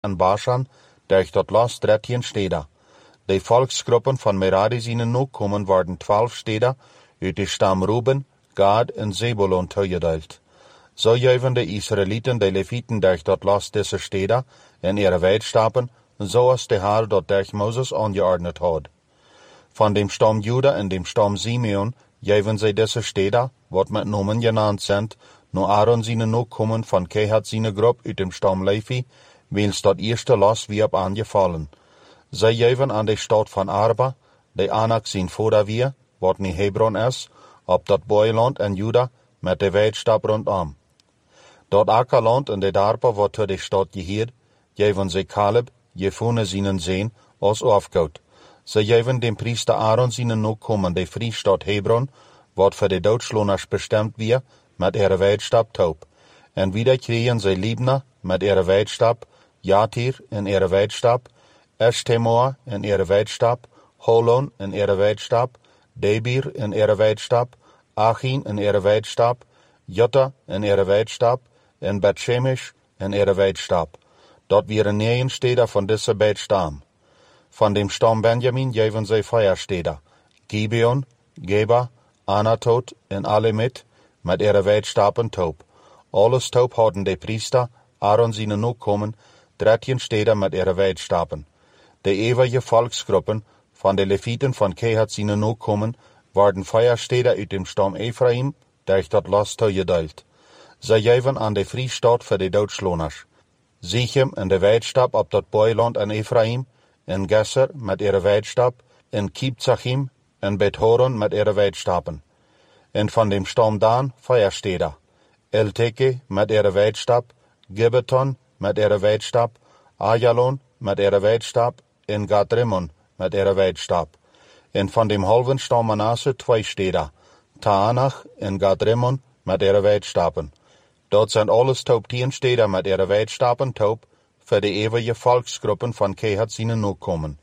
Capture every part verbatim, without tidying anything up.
en Bashan, durch dat los dertien steden. De volksgroepen van Merari zijn ook komen worden twaalf steden uit de stam Ruben, Gad en Zebulon toegedeeld. Zo geven de Israëlieten de Levieten durch dat los deze steden en ihre weidstappen, zoals de Heer dat durch Moses aangeordnet had. Van dem stam Juda en dem stam Simeon geven zij deze steden, wat met nomen genaamd zijn, nu Aaron zijn ook komen van Kehat zijn groep uit dem stam Levi, wils dat eerste los wierp aangevallen. Zij geven aan de stad van Arba, de Anak zijn vader weer, wat nu Hebron is, op dat boeiland en Juda met de weidstap rondom. Dat akkerland en de dorpen wat tot de stad geheerd, geven zij Caleb, Jefune zijn zeen, als afgoed. Zij geven dem priester Aaron zijn ook komen de vriestad Hebron, wat voor de doodsloners bestemd weer, met ihre weidstap taub. En wieder kregen zij Libna met ihre weidstap, Jatir en ihre weidstap, Eshtemoa en ihre weidstap, Holon en ihre weidstap, Debir en ihre weidstap, Achin en ihre weidstap, Jutta en ihre weidstap, en Bet-Shemesh en ihre weidstap. Dat waren negen steden van deze beide stam. Van dem stam Benjamin geven zij vier steden, Gibeon, Geba, Anatot en Alemit, met ihre weidstappen taub. Alles taub hadden de priester, Aaron zijn ook komen, dertien steden met ihre weidstappen. De eeuwige volksgroepen van de Levieten van Kehat zijn ook komen, worden vier steden uit dem stam Ephraim, durch dat los toegedeeld. Zij geven aan de vriestad voor de doodsloners. Sichem en de weidstap op dat boeiland en Ephraim, en Gesser met ihre weidstap, en Kibzachim en Bet-Horon met ihre weidstappen. En van dem stam Dan vier steden, Elteke met ihre weidstap, Gibbeton met ihre weidstap, Ajalon met ihre weidstap, en Gadrimmon met ihre weidstap. En van dem halven stam Manasse twee steden, Taanach en Gadrimmon met ihre weidstappen. Dat zijn alles taub tien steden met ihre weidstappen taub, voor de eeuwige volksgroepen van Kehat zijn ook komen.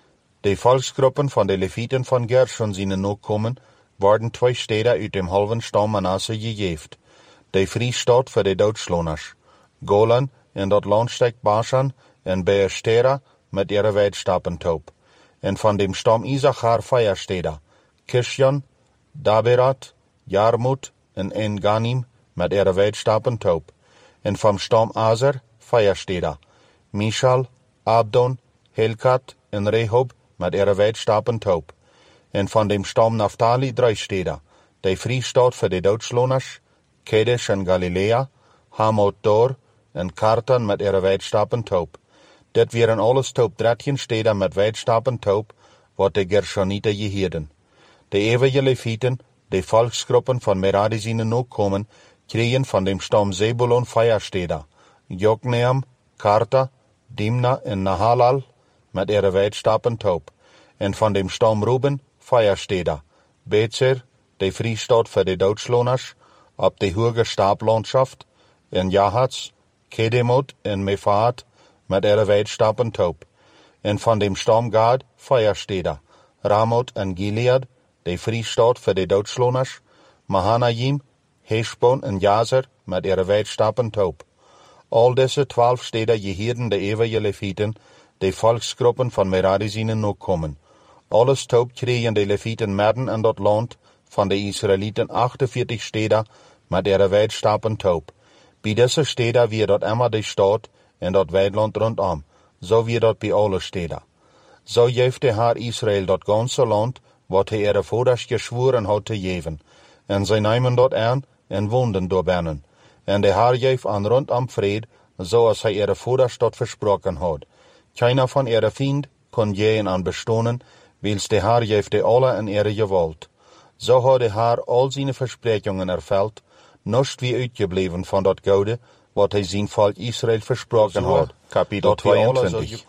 De volksgroepen van de Levieten van Gershon zijn ook komen, worden twee steden uit dem halven stam Manasse gegeven. De vriestad voor de doodsloners, Golan en dat landstek Bashan en Beerstera met ihre weidstappen taub. En van dem stam Issachar vier steden, Kishjon, Daberat, Jarmut en En-Ganim met ihre weidstappen taub. En van stam Aser vier steden, Mishal, Abdon, Helkat en Rehob met ihre weidstappen taub. En van dem stam Naphtali drie steden, de vriestad voor de doodsloners, Kedesh en Galilea, Hamot Dor en Kartan met ihre weidstappen taub. Dit waren alles taub dertien steden met weidstappen taub, wat de Gershonieten geheerden. De eeuwige Levieten, de volksgroepen van Merari zijn ook komen, kregen van dem stam Zebulon vier steden, Jokneam, Karta, Dimna en Nahalal, met ihre weidstappen taub. En van dem stam Ruben vier steden, Bezer, de vriestad voor de doodsloners, op de hoge staaplandschaft, en Jahats, Kedemot en Mefaat, met ihre weidstappen taub. En van dem stam Gad vier steden, Ramot en Gilead, de vriestad voor de doodsloners, Mahanaim, Heshbon en Jazer, met ihre weidstappen taub. Al deze twaalf steden geheerden de eeuwige Levieten, de volksgroepen van Merari zijn ook komen. Alles taub kregen de Levieten midden in dat land van de Israëlieten achtenveertig steden met ihre weidstappen taub. Bij deze steden weer dat immer de stad en dat weiland rondom, zo weer dat bij alle steden. Zo geeft de Heer Israël dat ganze land, wat hij ihre vaders geschworen had te geven, en zij nemen dat aan en woonden daarbinnen. En de Heer geeft aan rondom vrede, zoals hij ihre vaders dat versproken had. Keiner van ihre vriend kon geven aan bestonen, wils de Heer geeft de alle in ihre gewalt. Zo had de Heer al zijn versprekingen ervuld, niets wie uitgebleven van dat goede, wat hij zijn volk Israël versproken had. Kapitel tweeëntwintig.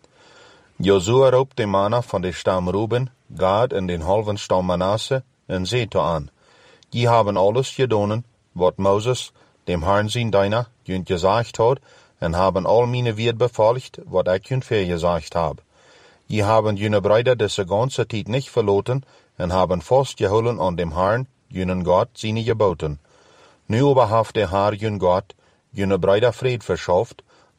Jozua roept de mannen van de stam Ruben, Gad en den halven stam Manasse, en zegt aan: Je hebben alles gedaan, wat Moses, dem Herrn zijn dienaar, junt gezegd had, en hebben al mijn woord befolgt, wat ik junt vergezegd heb. Je hebben jene Brüder deze ganze tijd niet verloten, en hebben vastgehouden aan dem Herrn, junen God, zijn geboten. Nu aber heeft de Heer jun God, jene Brüder vrede verschafft,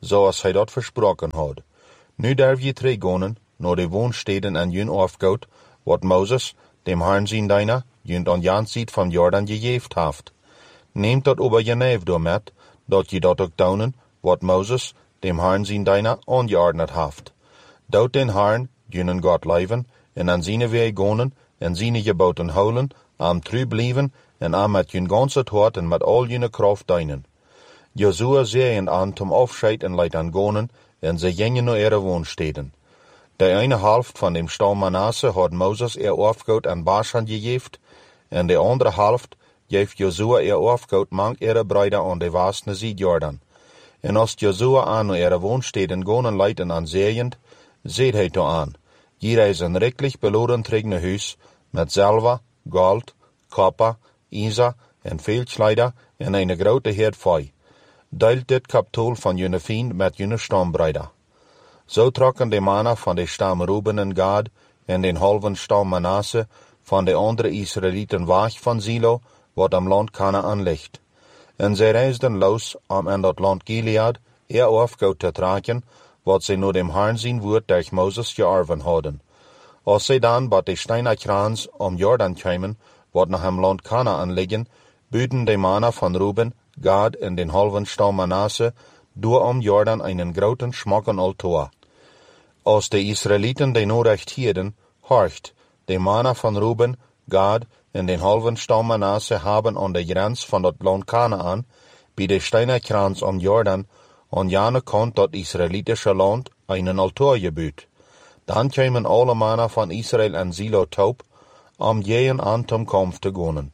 zoals hij dat versproken had. Nu darf je teruggaan naar de woonsteden en jun afgoed, wat Moses, dem Herrn zijn deiner, junt aan Jan ziet van Jordan gegeven heeft. Neemt dat over je neef door met, dat je dat ook doen, wat Moses, dem Herrn zijn deiner, aangeordnet heeft. Dout den Herrn, junen God leven, en aan zijn weg gaan, en zijn geboten houden, am trouw blijven, en am met jun ganse hart en met al june kracht dienen. Jozua zeeën aan tom afscheid en leidt aan gaan, en ze gingen naar ihre woonsteden. De ene helft van dem stam Manasse had Moses er afgoed aan Bashan gegeven, en de andere helft geeft Jozua er afgoed mank ihre bruiden aan de westene zijde Jordan. En als Jozua aan naar ihre woonsteden gaan en leiden aan zeeënd, zeed hij toe aan, je reizen rijkelijk beloren terug naar huis, met zilver, goud, koper, ijzer en veel kleider en een grote herd vee. Deilt dit kapitool van jullie vriend met jullie stambruider. Zo trokken de mannen van de stam Ruben en Gad en den halven stam Manasse van de andere Israëlieten weg van Silo, wat am land Kanaan ligt. En zij reisden los om in dat land Gilead er afgoed te trekken, wat zij naar dem Herrn zijn woord durch Moses geërven hadden. Als zij dan bij de steinerkrans om Jordan kwamen, wat naar hem land Kanaan liggen, buiten de mannen van Ruben, Gad en den halven stam Manasse door om Jordan einen groten schmakken altaar. Als de Israëlieten de noorrecht hielden, horcht, de mannen van Ruben, Gad en den halven stam Manasse hebben aan de grens van dat land Kanaan, bij de steinerkrans om Jordan, aan jene kant dat Israëlitische land, einen altaar gebouwd. Dan kwamen alle mannen van Israël en Silo taub, om jeen aan tom kamp te gaan.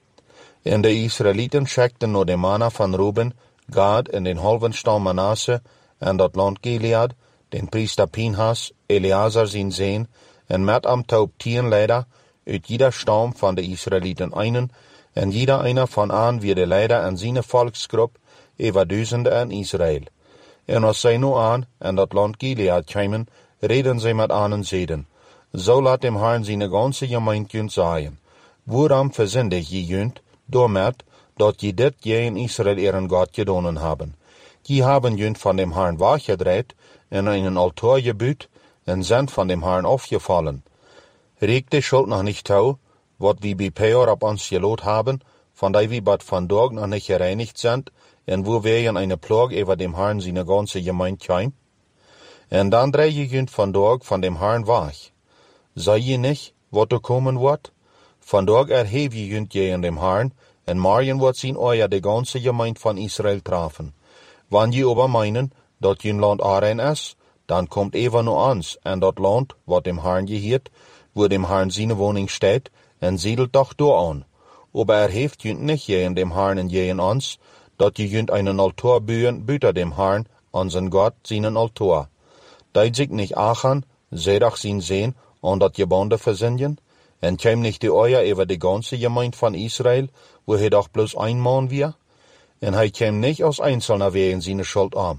En de Israëlieten schekten naar de mannen van Ruben, Gad en den halven stam Manasse en dat land Gilead, den priester Pinhas, Eleazar zijn zoon, en met am taub tien leider, uit jeder stam van de Israëlieten einen, en jeder einer van aan wie de leider en zijn volksgroep, over duizenden in Israël. En als zij nu aan en dat land Gilead kwamen, reden zij met aan en zeiden, zo laat dem Herrn zijn ganse gemeente zeggen, waarom verzendig je junt, door met, dat je dit je in Israël ihren God gedaan hebben. Je hebben junt van dem Herrn weggedraaid en einen altaar gebouwd en zijn van dem Herrn afgevallen. Regt de schuld nog niet toe, wat we bij Peor op ons geloot hebben, van die we bad vandaag nog niet gereinigd zijn, en wo wir in eine Plage over dem Herrn seine ganze Gemeinde kwamen. En dan draai je junt vandaag van dem Herrn weg. Zei je niet wat er komen wordt? Vandaag erhef je junt je in dem Herrn, en morgen wordt zien euer de ganze Gemeinde van Israël treffen. Wanneer je aber meinen, dat je land arein is, dan komt even naar ons, en dat land, wat dem Herrn geheert, wo dem Herrn seine woning steht, en siedelt doch door aan. Aber er heeft junt niet je in dem Herrn en je in ons, dat je junt einen altaar bouwen buiten dem Herrn, unseren Gott, seinen altaar. Dat zich niet achen, zij doch zien zijn, aan dat je banden verzinnen, en kwam niet de oor over de ganze Gemeinde van Israël, wo hij doch bloos een man weer, en hij kwam niet als einzelner wegen zijn schuld aan.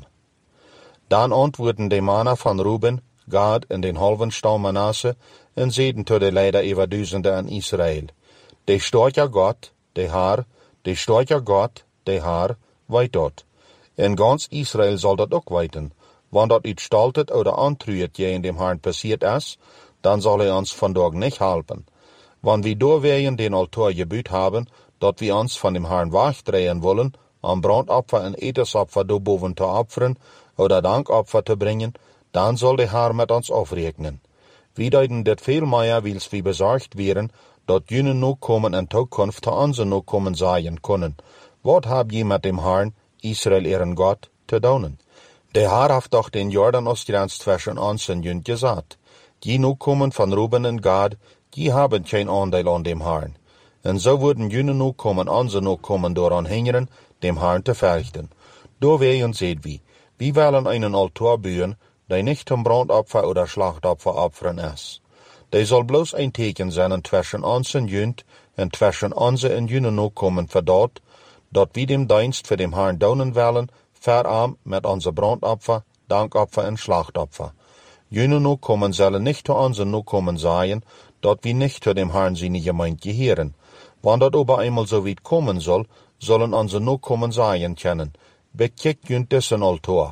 Dan antwoorden de mannen van Ruben, Gad en den halven stam Manasse, en zeiden tot de leider over duizenden in Israël, de sterke God, de Heer, de sterke God, de Heer, weet dat. En gans Israël zal dat ook weten, want dat iets staltet oder antruet je in dem Herrn passiert is, dan zal hij ons vandaag niet helpen. Want wie doorwegen den altaar gebouwd hebben, dat we ons van dem Herrn wegdrehen willen, om brandopfer en etensopfer daarboven te offeren, oder dankopfer te brengen, dan zal de Heer met ons afrekenen. We deiden dit veel meer wils we bezorgd werden, dat jullie nu komen in toekomst te onze nu komen zeggen kunnen. Wat heb je met dem Herrn, Israël ihren God, te doen? De Heer heeft toch den Jordan als grens tussen ons en jullie gezet. Die nu komen van Ruben en Gad, die hebben geen aandeel aan dem Herrn. En zo worden jullie nu komen, onze nu komen door aanhangeren, dem Herrn te verrichten. Door wij zeiden we, we willen einen altaar bouwen, die niet een brandopfer oder slachtopfer offeren is. Die zal bloos een teken zijn tussen ons en jullie, en tussen onze en jullie nu komen verdaad, dat we dem dienst voor dem Herrn doen willen, verarm met onze brandopfer, dankopfer en slachtopfer. Jullie nu komen zullen niet te onze nu komen zeggen, dat we niet te dem Herrn zijn gemeente geheren. Want dat over eenmaal zo weit komen zal, zullen onze nu komen zeggen kunnen, bekijk jullie tussen altaar.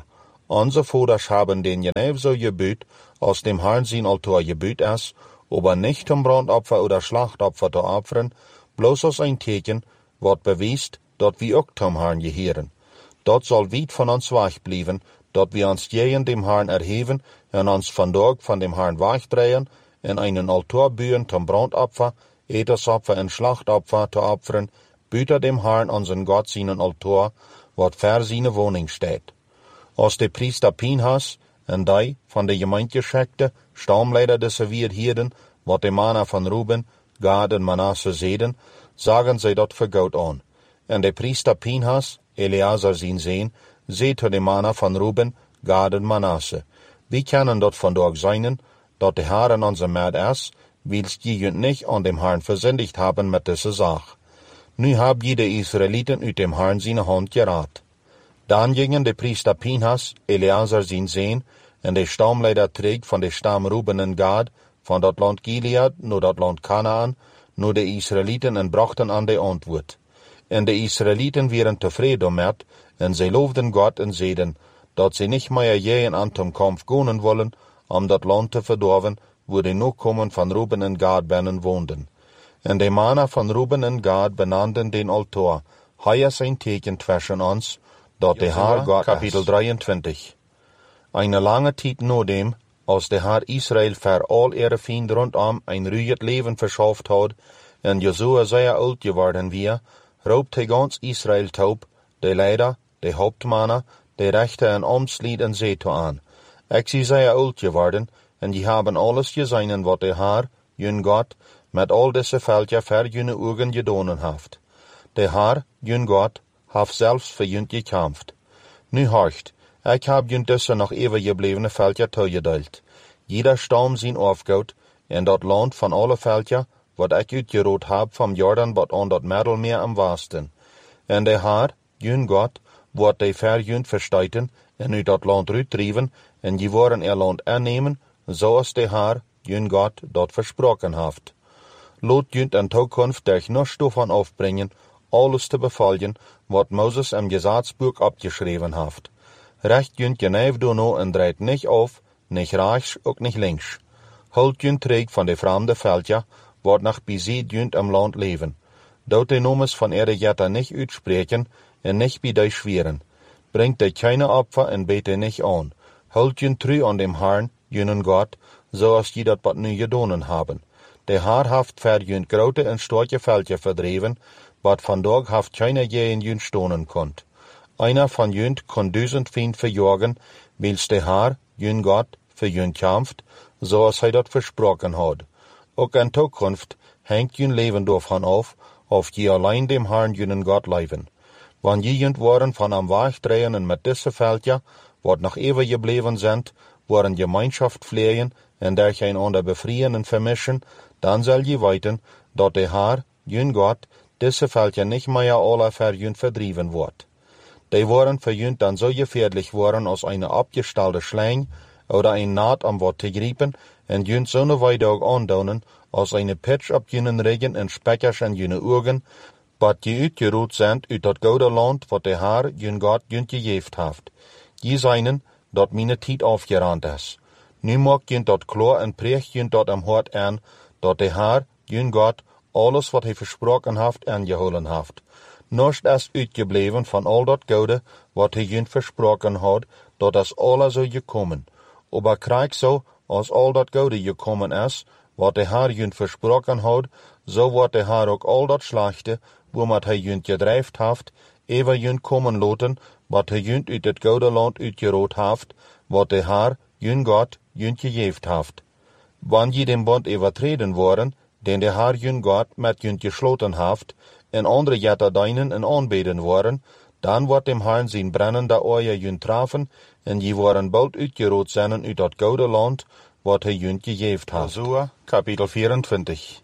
Onze Voders haben den genauso gebuut, als dem Herrn sein Altar gebuut ist, aber nicht um Brandopfer oder Schlachtopfer zu opfern, bloß als ein Teken, wat beweist, dat wir auch zum Herrn gehören. Dat soll weit von uns wegbleiben, dat wir uns gegen dem Herrn erheben und uns vandaag von dem Herrn wegdrehen en einen Altar bauen zum Brandopfer, Etersopfer en Schlachtopfer zu opfern, buiten dem Herrn unseren Gott seinen Altar, wat ver seine Wohnung steht. Als de priester Pinhas en die van de gemeentegeschäkte Stammleider des Wirheden, wat de mannen van Ruben, Gad en Manasse zeden, sagen zij dat voor goud aan. En de priester Pinhas, Eleazar zijn zoon, zei tot de mannen van Ruben, Gad en Manasse: Wie kennen dat vandaag zijn, dat de Herr in onze midden is, wils je junt niet aan dem Herrn verzendigd hebben met deze zaak. Nu heb je de Israëlieten uit dem Herrn zijn hand geraad. Dan gingen de priester Pinhas, Eleazar zijn zoon, en de stamleider terug van de stam Ruben en Gad, van dat land Gilead naar dat land Kanaan, naar de Israëlieten en brachten aan de antwoord. En de Israëlieten waren tevreden met, en zij loofden God en zeiden, dat ze niet meer jeen aan tom kampf gaan willen, om dat land te verdorven, waar de nakomen van Ruben en Gad binnen woonden. En de mannen van Ruben en Gad benanden den altaar, hij is een teken tussen ons, dat de Herr God kapitel drieëntwintig. Eine lange tijd na dem, als de Herr Israël voor al ihre vrienden rondom een ruhig leven verschaft had, en Josua zeer oud geworden weer, roept hij ganz Israël taub, de leider, de hoofdmannen, de rechter en amtslied en zet aan. Ik zie zeer oud geworden, en die hebben alles gezien wat de Herr, jun God, met al deze veldje voor junne ogen gedaan heeft. De Herr, jun God, heeft zelfs voor junt gekämpft. Nu hoort, ik heb junt deze nog even geblevene veldje toegedeeld. Jeder stam zijn afgoed, en dat land van alle veldje, wat ik uitgerood heb van Jordan wat aan dat Middelmeer am westen. En de Herr, jun God, wordt de ver junt verstuiten, en uit dat land uitdrijven, en die worden er land aannemen, zoals de Herr, jun God, dat versproken heeft. Laat junt in toekomst dich niets daarvan afbrengen, alles te bevallen, wat Moses im Gesetzbuch abgeschreven heeft. Recht junt genijf daarna en draait niet af, niet rechts, ook niet links. Houd junt terug van de vreemde veldje, wat nog bezit junt im land leven. Dout de noemes van ihre jetten niet uitspreken, en niet bij die schweren. Brengt de keine Opfer en bete niet aan. Houd junt trouw aan dem Herrn, junen God, zoals je dat wat nu gedaan hebben. De Herr heeft ver junt grote en sterke veldje verdreven, wat vandaag heeft keine je in junt stonen kont. Einer van junt kon duizend vriend verjagen, wils de Herr, jun God, voor junt kämpft, zoals hij dat versproken had. Ook in toekomst hangt jun leven daarvan af, of je alleen dem Herrn junen God leven. Wanneer je junt worden van am weg draaien en met deze veldje, wat nog even gebleven zijn, worden gemeenschap vleien en daar geen ander bevrijen en vermischen, dan zal je weten dat de Herr, jun God, deze veldje niet meer alle ver junt verdreven wordt. Die worden für junt dann so gefährlich worden als eine abgestellte Schlange oder ein Naht am Wort zu griepen en junt so ne Weidog aandonen als eine Pitch op junen regen en spekkers en june ogen, wat je uitgeroet zijn uit dat gouden land wat de Herr, jun God, junt gegeven heeft. Je zijnen dat mijn tijd afgerand is. Nu maakt junt dat klaar en preegt junt dat am hart aan, dat de Herr, jun God, alles wat hij versproken heeft aangehouden heeft. Niets is uitgebleven van al dat goede wat hij junt versproken had, dat is alles zo gekomen. Aber krijg zo, als al dat goede gekomen is, wat de Herr junt versproken had, zo wordt de Herr ook al dat slechte, waarmee hij junt gedreven heeft, even junt komen laten, wat hij junt uit het goede land uitgerood heeft, wat de Herr, jun God, junt gegeven heeft. Wanneer je den bond overtreden worden, den de Herr jun God met junt gesloten heeft, en andere jetten dienen en aanbeden worden, dan wordt dem Herrn zijn brennende oorje junt treffen, en je worden bald uitgerood zijn uit dat gouden land, wat hij junt gegeven heeft. Josua, kapitel vierentwintig.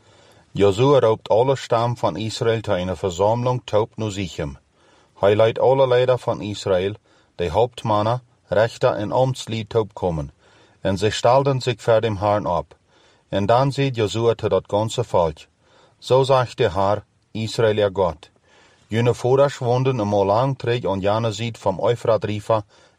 Josua roept alle stam van Israël te een verzameling taub naar zich. Hij leidt alle leider van Israël, de hoofdmannen, rechter en amtslied taub komen, en ze stelden zich voor dem Herrn op. En dan zei Josua te dat ganze volk: Zo zegt de Herr, Israël ihr Gott. Jene Voders woonden eenmaal lang terug aan jene zijde van Euphrat River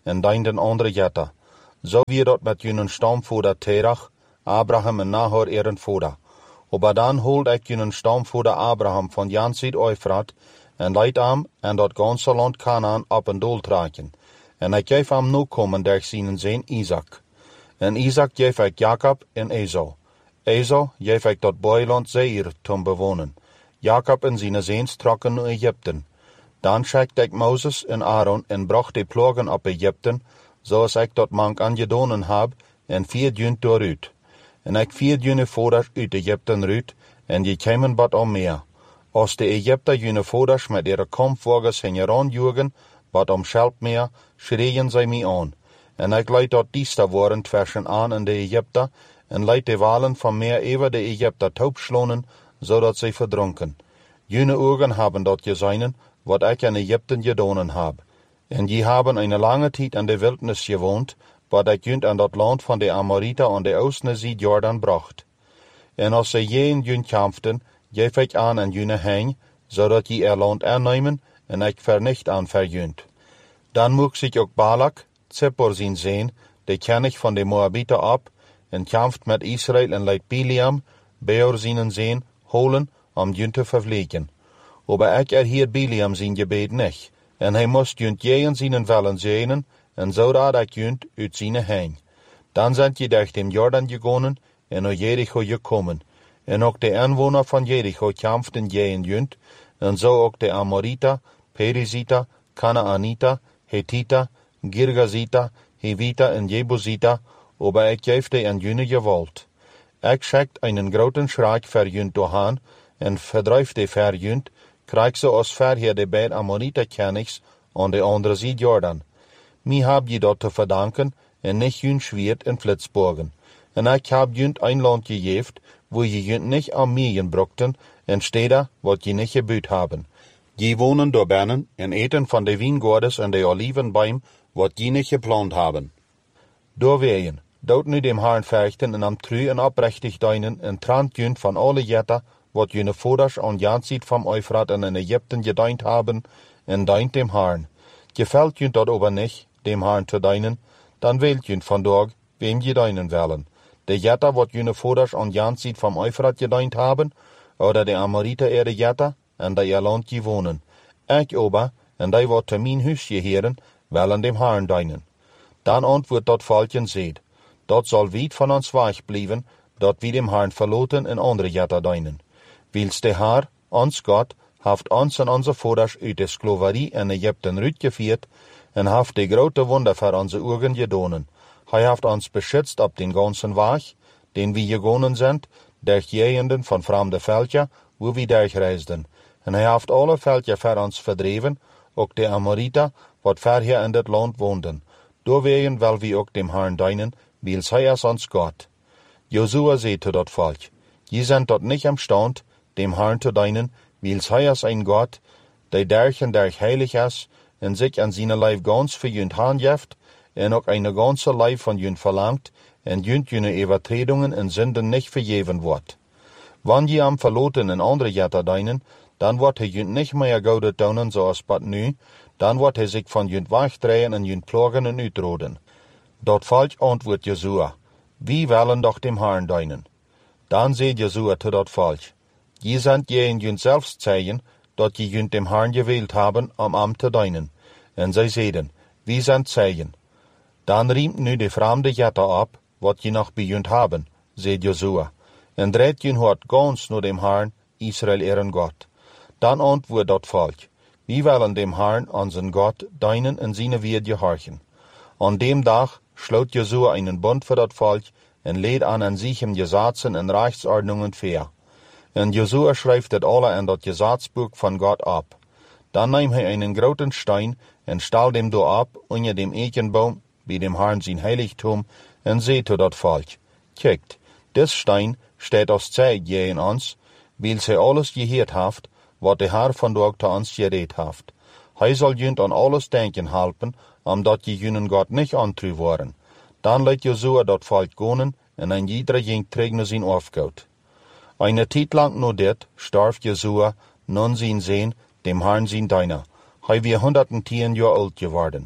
en deinden andere jetta. Zo wie dat met junen stamvoerder Terach, Abraham en Nahor eren voerder. Aber dan holt ik junen stamvoerder Abraham van Jansied Eufrat en leidt am en dat ganse land Kanaan op een doel traken. En ik geef am nu komen der zijn zeen Isaac. En Isaac geef ik Jacob en Esau. Esau geef ik dat boeiland Seir tom bewonen. Jacob en zijn zeens trokken naar Egypten. Dan schikte ik Mozes en Aaron en bracht de ploegen op Egypten, zoals ik dat mank aangedonen heb, en vier junt dooruit. En ik vier june voders uit Egypten ruit, en die kwamen wat om meer. Als de Egypter june voders met ihre komvogels hen heranjoegen, wat om schelp meer, schreeuwen zij mij aan. En ik leid dat dieste woorden tussen aan en de Egypter, en leid de walen van meer even de Egypter taubslonen, zodat zij verdronken. June ogen hebben dat gezien, wat ik in Egypten gedonen heb. En die hebben een lange tijd in de wildnis gewoond, wat ik junt aan dat land van de Amorita aan de oostenzij Jordan bracht. En als zij je in junt kampten, geef ik aan en june heen, zodat je er land aannemen, en ik vernicht aan verjunt. Dan moek zich ook Balak, Zippor zien zijn, de kennig van de Moabiter op, en kampt met Israël en leidt Biliam, Beor zien zijn, holen, om junt te vervliegen. Aber ik er hier Biliam zien gebed niet, en hij moest junt jeen zien vellen zenen, en zodat ik junt uit zijn heen. Dan zijn je durch den Jordan gegonnen, en naar Jericho gekomen. En ook de inwoner van Jericho kampten jeen junt, en zo ook de Amorita, Perizita, Kanaanita, Hethita, Girgazita, Hivita en Jebusita, aber ik geef de en june gewalt. Ik schikt einen groten schrik ver junt doorhaan, en verdrijf de ver junt, krijg ze als verheer de beide Amorita kennigs aan de andere zijde Jordan. Mij heb je dat te verdanken, en niet junt zwiert en flitsborgen. En ik heb junt een land gegeven, wo je junt niet aan mieren brokten, en steden wat je niet gebuut hebben. Je wonen door binnen en eten van de wijngaarden en de olivenboom, wat je niet geplant hebben. Doorweeën, dood nu dem Herrn vechten en am tru en oprechtig deinen en trant junt van alle jetta, wat june voders aan Jansied van Eufrat en in Egypten gedeint hebben, en deint dem Herrn. Gefällt junt dat aber nicht, dem Herrn te deinen, dan wählt junt vandaag, wem je deinen willen. De jetta wat june voders aan Jansied van Eufrat gedeint hebben, oder de Amorita ere jetta, en dat je land je wonen. Ik aber, en die wat te mijn huis geheren, willen dem Herrn deinen. Dan antwoord dat volkje zeed, dat zal wiet van ons weg blijven, dat wie dem Herrn verloten en andere jetta deinen. Wils de Herr, ons God, heeft ons en onze voders uit de skloverie in Egypten uitgevierd, en heeft de grote wonder voor onze ogen gedonen. Hij heeft ons beschützt op den ganzen weg, den we gegaan zijn, der jegenden van vreemde veldje, wo we durchreisden. En hij heeft alle veldje voor ons verdreven, ook de Amorita, wat verher in dit land woonden. Doorwegen wil we ook dem Herrn deinen, wils hij is ons God. Josua zei te dat volk, je zijn tot niet imstand, dem Herrn te deinen, wils hij is een God, die derg en derg heilig is, en zich aan zijn lijf gans voor junt handjeft, en ook een ganse lijf van junt verlangt, en junt june overtredungen en zinden niet vergeven wordt. Wanneer je am verloten en andere jetta deinen, dan wordt hij junt niet meer gouden tonen zoals pat nu, dan wordt hij zich van junt wegdraaien en junt plagen en uitroden. Dat volk antwoordt Josua, wie willen doch dem Herrn deinen? Dan zei Josua te dat volk, je zend je in junt zelfs zeggen, dat je junt dem Herrn gewählt haben, om am te deinen. En zij zeiden, wie zend zeggen? Dan riemt nu de vreemde jetta op, wat je nog bij junt hebben, zei Josua, en draait junt hart gans naar dem Herrn, Israël eren God. Dan antwoord dat volk, wie willen dem Herrn, onze God, deinen en zijn weer gehorchen. Aan dem dag sloot Josua einen bund voor dat volk, en leed aan en zich hem gesetzen en rechtsordnungen voor. En Josua schrijft het alle in dat gesetzbuch van God op. Dan neemt hij einen groten steen en stal dem door op onder dem ekenboom bij dem Herrn zijn heiligtum en zei tot dat volk, kijkt, des steen staat als zeig je in ons, wils hij alles geheerd heeft, wat de Herr vandaag te ons gereed heeft. Hij zal junt aan alles denken helpen, omdat je junen God niet antru worden. Dan liet Josua dat volk gonen en een iedere ging terug naar zijn afgoud. Eine tijd lang na dit starf Josua, nun zijn zeen, dem Herrn zijn deiner. Hij was honderdtien jaar oud geworden.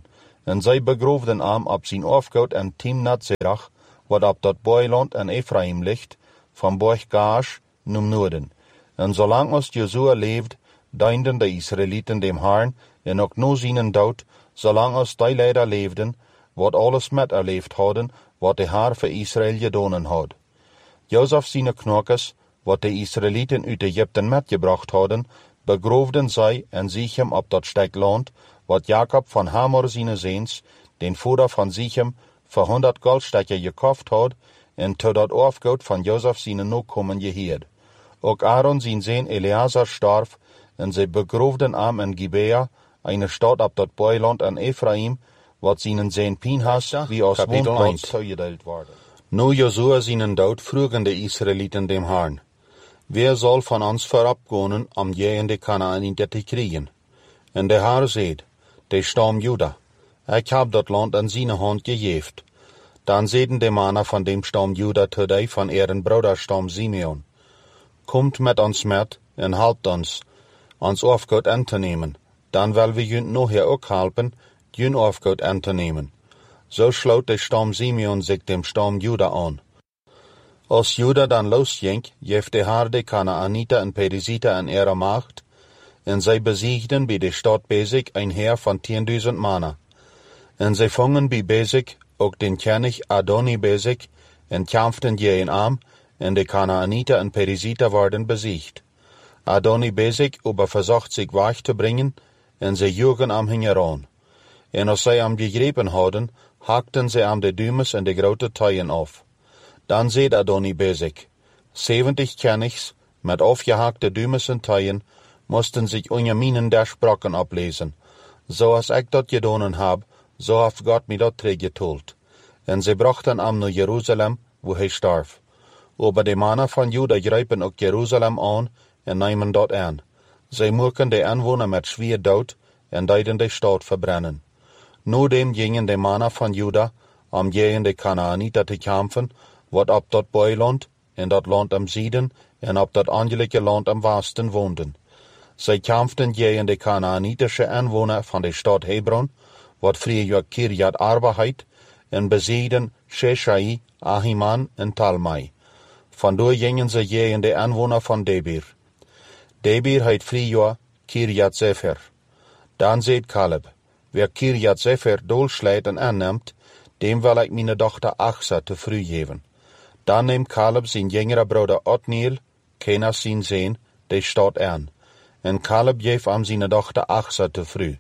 En zij begroefden hem op zijn afgoed en Timnat Serach, wat op dat boeiland en Ephraim ligt, van Borg Gaash naar noorden. En zolang als Josua leeft, dienden de Israëlieten dem Herrn, en ook no zijn dood, zolang als die leider leefden, wat alles met erleefd hadden, wat de Heer voor Israël gedaan had. Jozef zijn knokes, wat de Israëlieten uit Egypte metgebracht hadden, begroefden zij en Sichem op dat stuk land, wat Jacob van Hamor zijn zeens, den vader van Sichem, voor honderd goldstekken gekocht had, en tot dat afgoed van Jozef zijn nakomen geheerd. Ook Aaron zijn zoon Eleazar starf, en zij begroefden hem in Gibea, eine stad op dat boeiland aan Ephraim, wat zijn zoon Pinhas wie als woonplaats toegedeeld worden. Nu Josua zijn dood vroegen de Israëlieten dem Herrn, wer zal van ons voorop gaan om je in de Kanaanieten te kriegen? En de Heer zeid, de stam Juda, ik heb dat land in zijn hand gegeven. Dan zeiden de mannen van dem stam Juda te die van ihren broederstam Simeon, komt met ons met en helpt ons, ons afgoed aan te nemen. Dan wil we jullie nog hier ook helpen, jullie afgoed aan te nemen. Zo sloot de stam Simeon zich dem stam Juda aan. Als Juda dan losging, geeft de Heer de Kanaanita en Perizita in ihre macht, en zij besiegden bij de stad Bezek een heer van tienduizend mannen. En zij vangen bij Bezek ook den König Adoni Bezek, en kämpften je am, en de Kanaanita en Perizita worden besiegt. Adoni Bezek aber versucht zich weg te brengen, en zij joegen am hingeran. En als zij am gegrepen hadden, hakten zij am de duimes en de grote tuien af. Dan zeid Adoni Bezek, zeventig Königs, met afgehakte duimes en tuien, moesten zich onder minen der spraken oplezen. Zoals ik dat gedaan heb, zo heeft God mij dat teruggetold. En zij brachten hem naar Jeruzalem, wo hij starf. Aber de mannen van Juda grijpen ook Jeruzalem aan en nemen dat aan. Zij maken de inwoner met zwier dood en deden de stad verbrennen. Nudem gingen de mannen van Juda om tegen de Kanaanieten te kämpfen, wat op dat boeiland, in dat land am Zuiden en op dat angelijke land am Westen woonden. Zij kämpften tegen de Kanaanitische inwoner van de stad Hebron, wat vroeger Kirjat Arba heet, en besiegden Sheshai, Ahiman en Talmai. Vandoor gingen ze tegen de inwoner van Debir. Debir heet vroeger Kirjat Sefer. Dan zeid Caleb, wer Kirjat Sefer doolslijt en aanneemt, dem wil ik mijn dochter Achsa te vroeg geven. Dan neemt Caleb zijn jongere broeder Otniel, Kenas zijn zoon, de stad aan. En Caleb geeft hem zijn dochter Achsa te vroeg.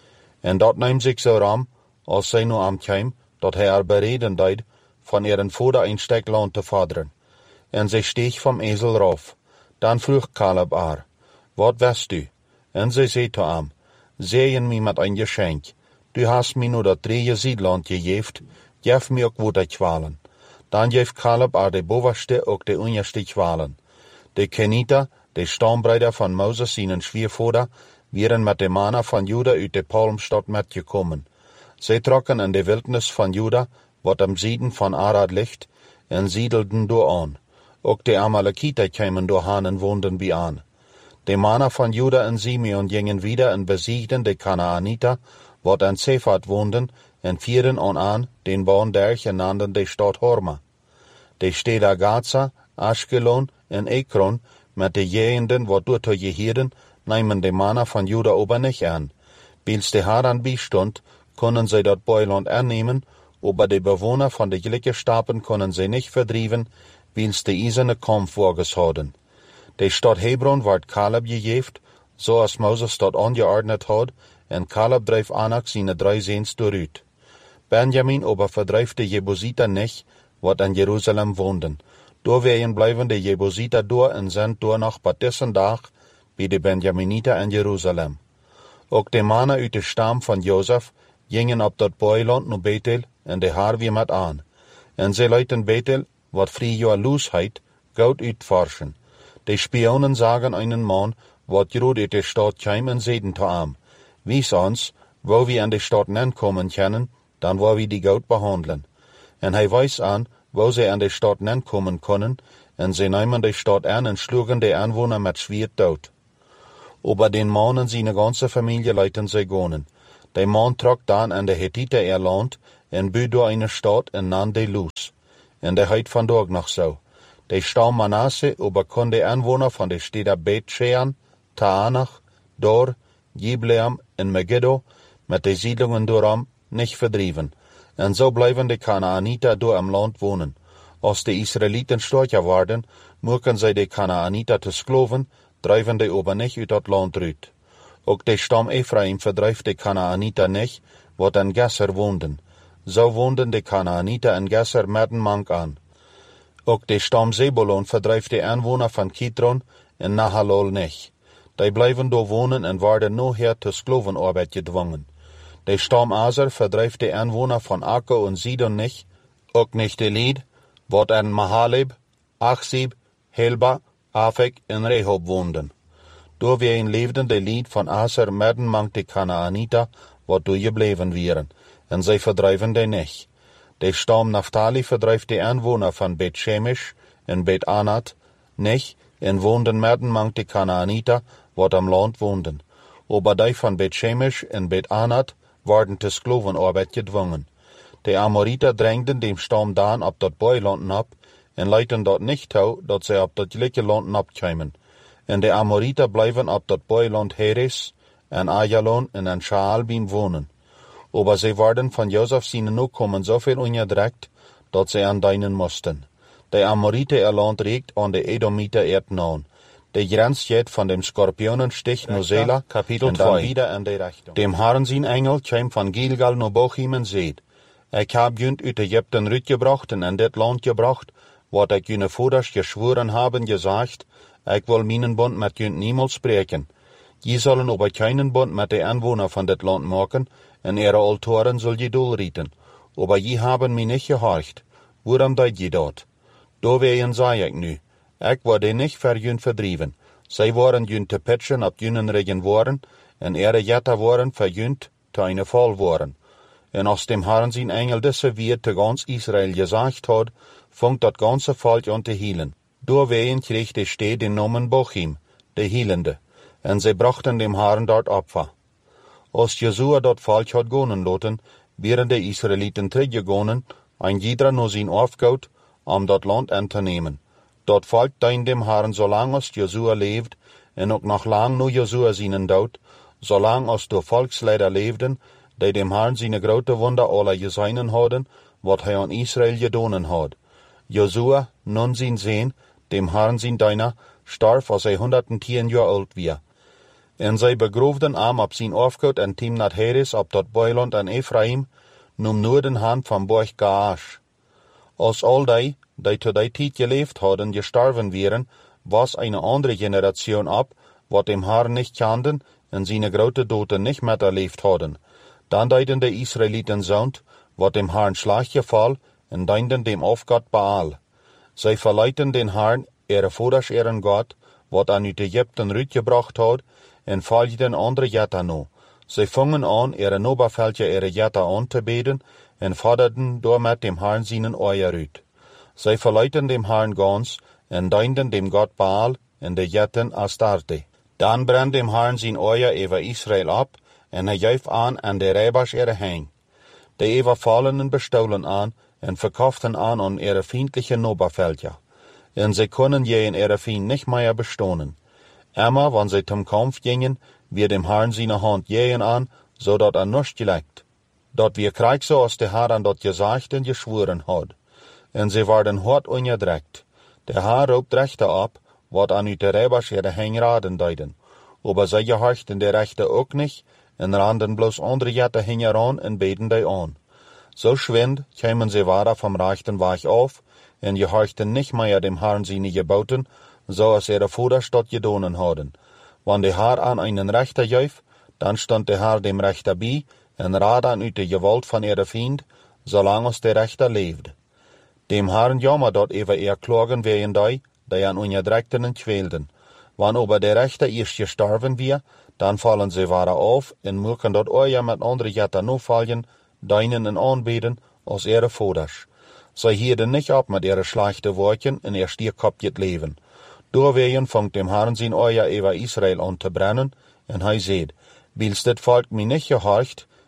En dat neemt zich zo ram, als zij nu am kwam, dat hij er bereden deed, van ihren vader een stuk land te vaderen. En zij steeg vom ezel rauf. Dan vroeg Caleb haar, wat wist u? En zij zei te hem, zegen mij met een geschenk. Du hast mij nu dat drie Ziedland gegeven, geef mij ook wat ik kwalen. Dan geeft Caleb haar de bovenste ook de onderste kwalen. De Kenita, de stambreider van Moses zijn schwiervader, waren met de mannen van Juda uit de Palmstad metgekomen. Zij trokken in de wildnis van Juda, wat am Zuiden van Arad ligt, en siedelden door aan. Ook de Amalekiter kwamen doorheen en woonden bij aan. De mannen van Juda en Simeon gingen wieder en besiegden de Kanaaniter, wat aan Sefat woonden, en vierden aan aan den Baanberg en nannten de stad Horma. De steden Gaza, Ashkelon en Ekron, met de jegenden wat door te gehieden, nemen de mannen van Juda ober nicht aan. Bils de Haran bijstond, konden zij dat boeiland aannemen, aber de bewoner van de gelijke stapen konden zij niet verdrieven, bils de eiserne Kampf vorgeshouden. De stad Hebron werd Caleb gegeven, zoals Moses dat angeordnet had, en Caleb dreef Anak zijn drei zeens dooruit. Benjamin aber verdrijft de Jebusiter nicht, wat in Jeruzalem woonden. Door werden blijven de Jebusiter door en zijn door nog Batissendag bij de Benjaminiter in Jeruzalem. Ook de mannen uit de stam van Jozef gingen op dat boeiland naar Bethel en de Heer weer met aan. En zij lieten Bethel, wat vroeger Luz heet, goud uitforschen. De spionen zagen einen man, wat groot uit de stad kwam en zeiden te hem, wies ons, wo we in de stad nenkomen kunnen, dan waar we die goud behandelen. En hij wees aan, wo zij in de stad nenkomen kunnen, en zij namen de stad aan en sloegen de aanwoner met zwier dood. Aber den Mann und seine ganze Familie leiten sie gonen. De man trok dan an de Hethiter erland, en bu door eine Stadt en nan de Luz. En de heit vandaag nog zo. De stam Manasse aber kon de Anwohner von de Städter Bet-Shean, Taanach, Dor, Jibleam en Megiddo met de Siedlungen doram nicht verdrieven. En so bleiben de Kanaaniter door am Land wohnen. Als de Israeliten stärker worden, moeken zij de Kanaaniter te skloven, drijven de aber nicht uit dat Land uit. Ook de stam Ephraim verdrijft de Kanaaniter nicht, wat an Gesser woonden. So woonden de Kanaaniter en Gesser midden mank aan. Ook de stam Zebulon verdrijft de Anwohner van Kitron en Nahalol nicht. Die blijven door wonen en worden nog her te sklovenarbeid gedwongen. De stam Aser verdrijft de Anwohner van Akko en Sidon nicht, ook nicht de Lied, wat an Mahaleb, Achsib, Helba, Afek en Rehob woonden. Door wien leefden de Lied van Aser midden mank de Kanaaniter, wat door gebleven wieren, en zij verdrijven de nicht. De stam Naphtali verdrijft de Anwohner van Bet-Shemesh en Bet-Anat nicht, en woonden midden mank de Kanaaniter, wat am Land woonden. Aber die van Bet-Shemesh en Bet-Anat worden te sklovenarbeid gedwongen. De Amoriter drängden dem Stam Dan op dat Boilanden ab, en leiten dort nicht toe, dat zij op dat gelijke landen abkeimen. En de Amoriter blijven op dat Boiland Heres, en Ajalon en en Shaalbim wohnen. Aber sie worden von Josef seinen Nachkommen so viel ungedreckt, dat sie an deinen mussten. De Amoriter erland regt an de Edomiter Erdnaun. De Grenz geht von dem Skorpionenstich Nosela, Kapitel zwei, wieder an de Richtung. Dem Herrn sein Engel käm von Gilgal no Bochim en seht. Ich hab jünt uit Ägypten rütgebracht en an det Land gebracht, wat ich jüne Voders geschworen haben gesagt, ich will meinen Bund mit jünt niemals spreken. Je sollen aber keinen Bund mit de Anwohner von det Land machen, en ihre Altoren soll je doelrieten. Aber je haben mich nicht gehorcht. Worum deit je dort? Do wehen sei ich nu. Ich wurde nicht für jün verdrieven. Zij waren jün te pitchen op jünen regen waren, en ihre Jetta waren für jünt te eine Fall waren. En als dem Herrn sein Engel diese Wirt te ganz Israel gesagt hat, fungt dat ganze Volk an te hielen. Do wehen krieg de Steh den Namen Bochim, de Hielende, en sie brachten dem Herrn dort Opfer. Als Josua dat Volk hat gonen loten, wären de Israeliten teruggegonen, ein jeder no sein Aufgaut, um dat Land anzunehmen. Dat Volk dein dem Herrn, solang als Josua leeft, en ook nog lang nu Josua seinen dood, zolang als de Volksleider leefden, die dem Herrn seine grote Wunder alle geseinen hadden, wat hij aan Israel gedonen had. Josua, nun sein Sehn, dem Herrn sein Deiner, starf als hij honderdtien jaar oud weer. En zij begroefden am op zijn Aufgaut en Timnat Heres op dat Boiland en Ephraim, num nur den Hand van Borch Gaash. Als al die, die zu die tijd geleefd hadden, gestorven wären, was eine andere Generation ab, wat dem Herrn nicht kannten en seine grote Doten nicht miterlebt hadden. Dan deiden de Israeliten zond, wat dem Herrn Schlag gefall, en deinden dem Aufgott Baal. Zij verleiten den Herrn, ihre Voders ihren Gott, wat an uit Ägypten rütgebracht had, en volgden andere Jetta no. Zij fingen an, ihre Noberfeldje ihre Jetta an te beden, en forderden door met dem Herrn seinen Eier uit. Zij verleiten dem Herrn ganz, en deinden dem Gott Baal, en de Jetten Astarte. Dan brennt dem Herrn sein Eier über Israel ab, en hij juif aan an de Rebers ihre Heng. De überfallenen bestohlen an, en verkauften an an ihre feindliche Noberfeldje. En sie können je in ihre Feind nicht mehr bestohnen. Immer, wenn sie zum Kampf gingen, wir dem Herrn seine Hand jähen an, so dat er nichts gelegt. Dat wir krieg so, als der Herr an dat gesagt und geschworen hat. En sie werden hart ungedreckt. Der Herr raubt Rechte ab, wat an uit de Rebers ihre Hengraden deiden. Aber sie gehorchten die Rechte auch nicht, en randen bloß andere Jette hingeran en beten die an. So schwind kämen sie weiter vom rechten Weg auf, en gehorchten nicht mehr dem Herrn seine Geboten, so als ihre Vorderstadt gedonen hadden. Wann der Herr an einen Rechter jäuf, dann stand der Herr dem Rechter bei, en rat an uit de Gewalt von ihre Feind, solange als der Rechter lebt. Dem Herrn jammer dort über ihr klagen wehen die, die an Ungedreckten quälten. Wann aber der Rechter erst gestorben wir, dann fallen sie weiter auf, en mögen dort euer mit andere Jetter no fallen, deinen en anbeten, als ihre Voders. Sie hielden nicht ab mit ihre schlechte Worten in ihr stierkopjet Leben. Doorwegen fangt dem Herrn sein Eier über Israel an zu brennen, en hij seht, wils dit Volk mir nicht gehorcht,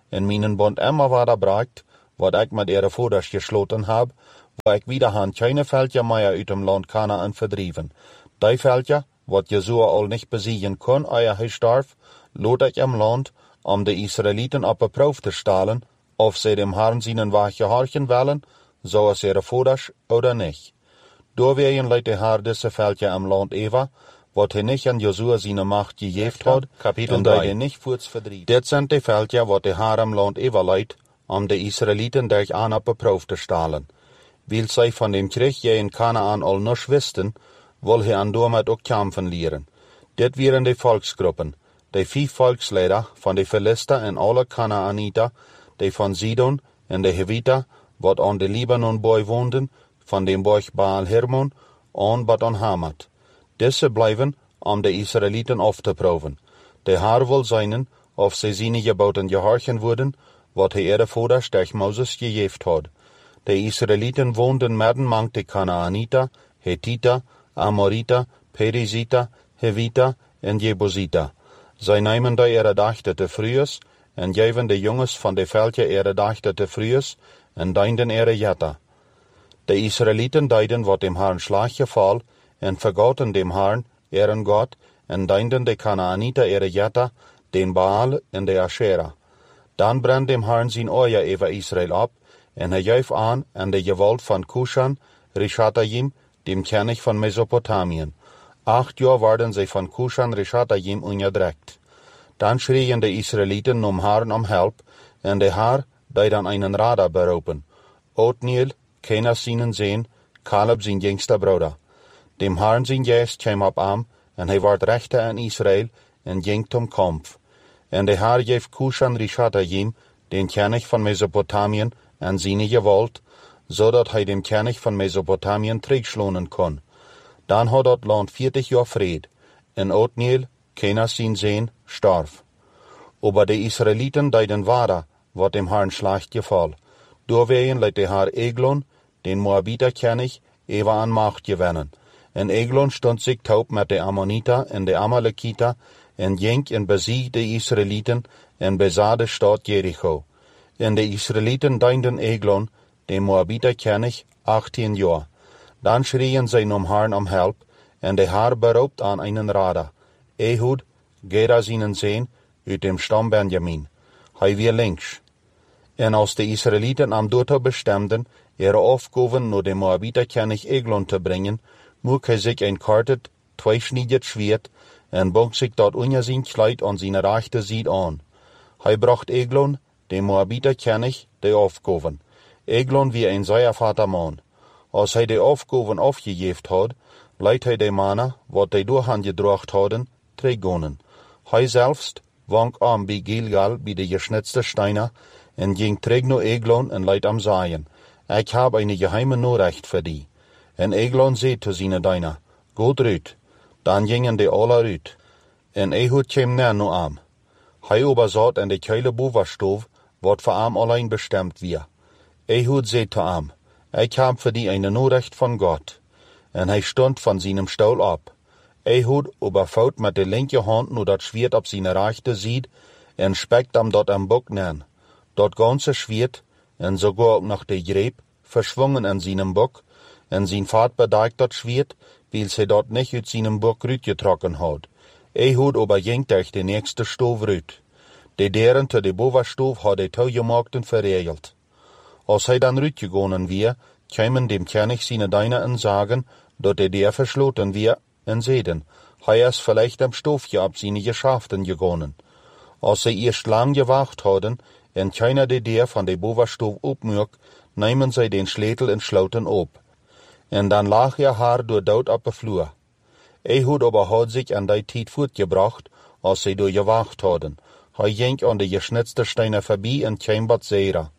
en mijn bond immer wieder bracht, wat ik met ihre voeders gesloten heb, waar ik wieder aan keine veldje meer uit dem land Kanaan verdrieven. Die veldje, wat Josua al niet besiegen kon, eer hij starf, lood ik im land, om de Israëlieten op een proef te stellen, of zij dem Herrn zijn weg gehorchen willen, zoals ihre voeders, oder niet. Doorwegen leidt de Heer deze veldje im land Eva, wat hij niet aan Josua zijn macht gegeven had, Kapitel en die niet voorts verdrieven. Dit zijn de veldje wat de Heer im land Eva leidt, om de Israëlieten daar aan op een proef te stellen. Wil zij van dem Krieg je in Kanaan al niets wisten, wil hij aan doormet ook kampen leren. Dit waren de volksgroepen, de vijf volksleider van de Philister en alle Kanaanita, de van Sidon en de Hevita, wat aan de Libanon boy woonden, van dem borg Baal Hermon, aan bat aan Hamat. Deze blijven om de Israëlieten af te proeven. De Heer wil zijnen, of zij zijn geboten gehorchen worden, wat hij ihre voeders durch Moses gegeven had. De Israëlieten woonden middenmang de Kanaanita, Hethita, Amorita, Perizita, Hevita en Jebusita. Zij nemen de ihre dachten te vrues, en geven de jongens van de veldje ihre dachten te vrues, en dienden ihre jetta. De Israëlieten deden wat dem Herrn slag geval, en vergoten dem Herrn, ihren God, en dienden de Kanaanita ihre jetta, den Baal en de Asherah. Dan brandt dem Herrn zijn oor over Israël op, en hij geeft aan aan de geweld van Kushan, Rishatayim, dem König van Mesopotamien. Acht jaar werden zij van Kushan, Rishatayim onderdrukt. Dan schreien de Israëlieten om Herrn om help, en de Heer deed dan einen Radar beroepen. Othniel, Kenas zijn zoon, Caleb zijn jongste broeder. Dem Herrn zijn geest kwam op hem, en hij werd rechter aan Israël, en ging tom kampf. En de Heer geeft Kushan Rishatayim, den König van Mesopotamien, en zijn geweld, zodat hij dem König van Mesopotamien terugslonen kon. Dan had dat land veertig jaar vrede, en Othniel, Kenas zijn zoon, starf. Aber de Israëlieten deden waarde, wat dem Herrn slag geval. Doorwegen leidt de Heer Eglon, den Moabiter König, even aan macht gewinnen. En Eglon stond zich taub met de Ammonita en de Amalekita, en ging en besiegde de Israëlieten, en bezat de stad Jericho. En de Israëlieten dienden Eglon, de Moabiter König, achttien jaar. Dan schreien zij om Herrn om help, en de Heer beroopt aan einen Radar, Ehud, Gera zijn zoon, uit dem stam Benjamin. Hij weer links. En als de Israëlieten am dood bestemden, ihre opgaven naar de Moabiter König Eglon te brengen, moest hij zich een kartet, tweesniedig zwaard, en bond zich dat onder zijn kleid aan zijn rechterzijde aan. Hij bracht Eglon, de Moabiter König, de opgaven. Eglon wie een zeer vater man. Als hij de opgaven afgegeven had, leidt hij de mannen, wat hij door hen gedracht hadden, teruggonen. Hij zelfs wank aan bij Gilgal bij de gesnitste steinen, en ging terug naar Eglon en leidt hem zeggen, ik heb een geheime Nachricht voor die. En Eglon zei te zijn dienaar, goed eruit. Dan gingen de alle uit. En Ehud kwam neer naar hem. Hij overzat in de keile bovenstoof, wat voor hem alleen bestemd was. Ehud zei te hem, ik heb voor die een Nachricht van God. En hij stond van zijn stoel op. Ehud overvouwt met de linker hand nu dat zwaard op zijn rechterzijde, en spekt hem dat een bok neer. Dat ganze zwaard, en sogar ook nog de greep, verschwungen in zijn bok, en zijn vaat bedekt dat zwaard, weil zij dat niet uit zijn bok uitgetrokken had. Ehud overging durch de nächste stoof uit. De deuren te de bovenstoof had hij toegemaakt verregeld. Als hij dan uitgegaan weer, kwamen dem König zijn dienaar en zagen, dat de deur versloten weer, en zeiden, hij is vielleicht am stoofje op zijn geschäften gegaan. Als zij eerst lang gewacht hadden, en keiner de deur van de bovenstoof opmerkt, nemen zij den sleutel en sloten op. En dan lag er haar door dood op de vloer. Ehud aber had zich aan die tijd voortgebracht, als zij door gewacht hadden. Hij ging aan de gesnitste steinen voorbij en kwam bij Zera.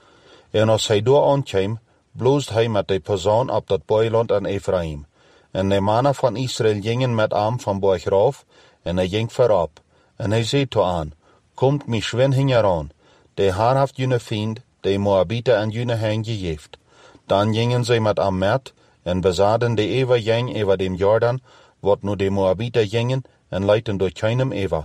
En als hij door aankwam, bloost hij met de persoon op dat boeiland aan Ephraim. En de mannen van Israël gingen met hem van borg rauf, en hij ging voorop. En hij zei te aan, komt mij schwin hingeraan. De Heer heeft jullie vriend, de Moabiter en jullie heen gegeven. Dan gingen zij met hem met, en bezaden de evergang over dem Jordan, wat nu de Moabiter gingen, en leidden door keinem Eva.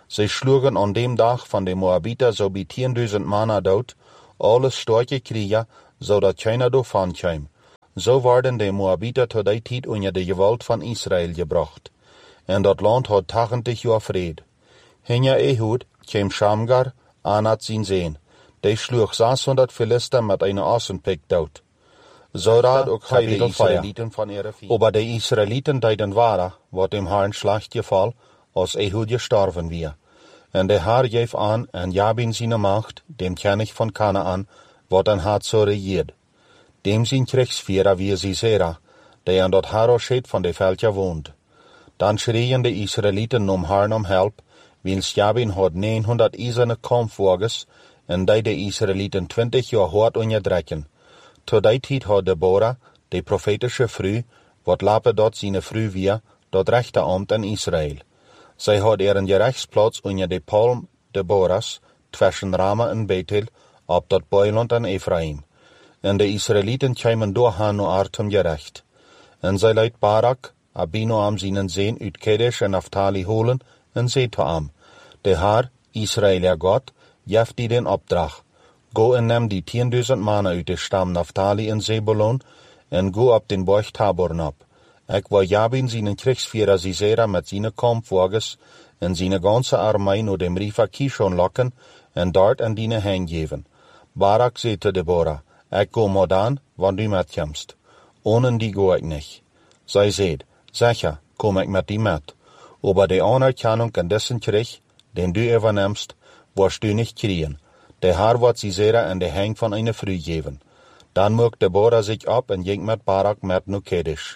Zij sloegen aan dem dag van de Moabiter zo bij tienduizend manna dood, alle sterke krieger, zodat keiner doorvan kwam. Zo werden de Moabiter tot die tijd onder de geweld van Israël gebracht. En dat land had tachtig jaar vrede. Hinja Ehud kwam Shamgar aan uit zijn zeen. Die sloeg zeshonderd Philister met een assenpik dood. Zodat ook hij de Israëlieten van Erefie. Ober de Israëlieten deiden waren, wat hem haar een slecht geval, als Ehud gestorven weer. En de Heer geef aan en Jabin zijn macht, dem König van Kanaan, wat een had zo regeerd. Dem zijn krigsvierer wie Sisera, die aan dat Harosheth van de veldje woont. Dan schreeuwen de Israëlieten om haar om help, wils Jabin had negenhonderd ijzerne kampwagens, en die de Israëlieten twintig jaar hard onderdrukken. Tot die tijd had Deborah, de profetische vrouw, wat later dat zijn vrouw weer, dat rechterambt in Israël. Zij had er een gerechtsplaats onder de palm Deborahs, tussen Rama en Bethel, op dat builand in Ephraim. En de Israëlieten kwamen door haar naar Artem gerecht. En zij liet Barak, Abinoam zijn zeen uit Kedesh en Naphtali holen, en zei tot hem, de Heer, Israël God, geeft die den opdracht. Go en neem die tienduizend mannen uit de stam Naphtali en Zebulon, en go op den berg Tabor op. Ik wil Jabin zijn krigsvierer Sisera met zijn kampwagens en zijn ganse armee naar de rivier Kishon lokken en dort aan die heen geven. Barak zei te Deborah, ik go maar dan, want u met komst. Ohne die go ik niet. Zij zei, zeker, kom ik met die met. Ober de anerkennung en dessen Krieg, den du übernimmst, wirst du nicht kriegen. De Heer wird Sisera en de heng van eine vrouw geven. Dan mocht Deborah zich op en ging met Barak met naar Kedesh.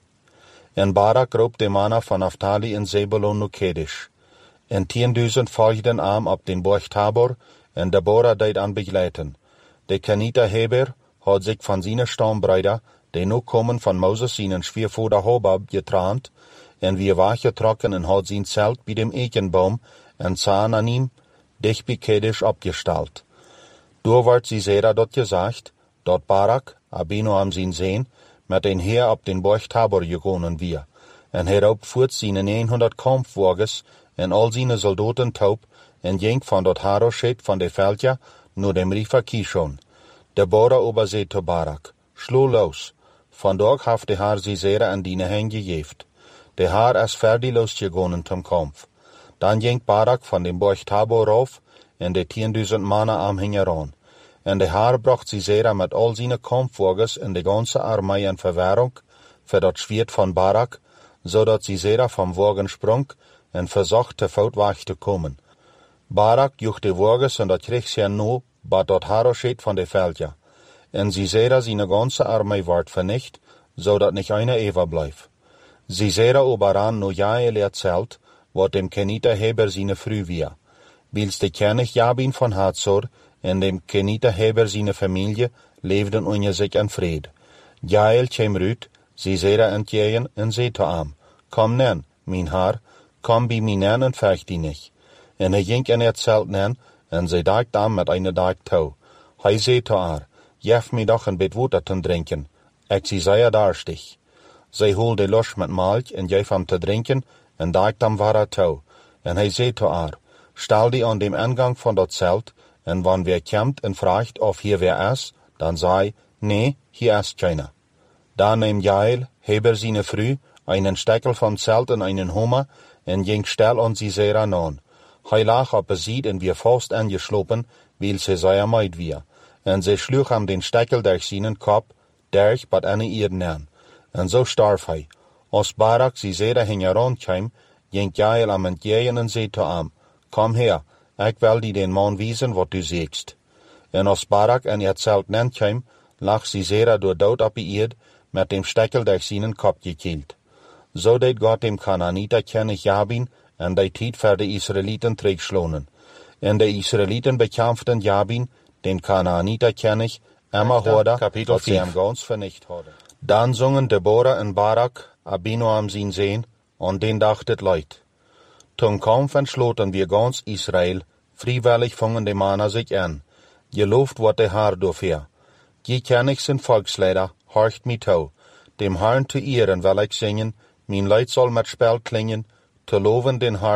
En Barak roep de mannen van Naphtali en Zebulon naar Kedesh. En tienduizend volgden aan op den berg Tabor, en Deborah deed aan begeleiden. De Kenita Heber had zich van zijn stambruider, die nu komen van Moses zijn schwiervoerder Hobab, getrant, en weer weggetrokken en had zijn zelt bij dem Ekenboom, en sahen aan hem, dicht bij Kedesh opgesteld. Door werd Sisera dat gezegd, dat Barak, Abinoam zijn zeen, met een heer op den berg Tabor gekomen weer, en hierop voert zijn negenhonderd kampwagens en al zijn soldaten taub, en ging van dat Harosheth van de veldje naar de rivier Kishon. Deborah ober zei te Barak, slo los, vandaag heeft de Heer Sisera en die heen gegeven. De Heer is verdeloos gegaan ten kampf. Dan ging Barak van den berg Tabor af, en de tienduizend mannen am hingen aan. En de Heer bracht Sisera met al zijn kampwagens en de ganse armee in verwarring, voor dat zwierd van Barak, zodat Sisera van wagen sprong en verzocht te voet weg te komen. Barak joeg de wagens en dat krigsheer nu, bij dat Harosheth van de veldje. En Sisera zijn ganse armee werd vernicht, zodat niet einer overblijft. Sisera oberaan nu Jael erzählt, wat dem Kenita Heber zijn vrouw weer. Wils de König Jabin van Hazor en dem Kenita Heber zijn familie leefden onder zich in vrede. Jael kwam uit, Sisera entgegen en zei te hem, kom nen, mijn Heer, kom bij mij nen en vecht die niet. En hij ging in het zelt nen, en zij dacht hem met een dag touw. Hij zei te haar, geef mij doch een bit water te drinken, ik zie zeer darstig. Zij holde los met melk en geef hem te drinken, en dacht hem waar touw. En hij zei te haar, stel die aan dem ingang van dat zelt, en wanneer weer komt en vraagt of hier weer is, dan zei, nee, hier is keiner. Dan neem Jael, Heber zijn vrouw, einen stekkel van zelt en einen hummer, en ging stil aan Sisera aan. Hij lag op een ziet en weer vast aangeslopen, wil ze zeer meid weer. En ze sloeg hem den stekkel durch zijn kop, durch bij een ier aan. En zo starf hij. Als Barak Sisera hing eraan kwam, ging Jael hem entgegen en zei te hem, kom her, ik wil die den man wijzen wat du zegst. En als Barak in het zelt nen kwam, lag Sisera door dood op de eerd, met dem stekkel durch zijn kop gekield. Zo deed God dem Kanaaniter König Jabin en die tijd voor de Israëlieten terugslonen. En de Israëlieten bekämpften Jabin, den Kanaaniter König, immer harder, tot ze hem gans vernicht hadden. Dan zongen Deborah en Barak, Abinoam zijn zeen, aan den dag het leid. Toen kampf en sloten wir gans Israël, vrijwillig vangen de mannen zich aan. Geloofd wordt de Heer doorveer. Je Königs en volksleider, horcht mij toe. Dem Herrn te eeren wil ik zingen, mijn lied zal met spel klingen, te loven den Herrn,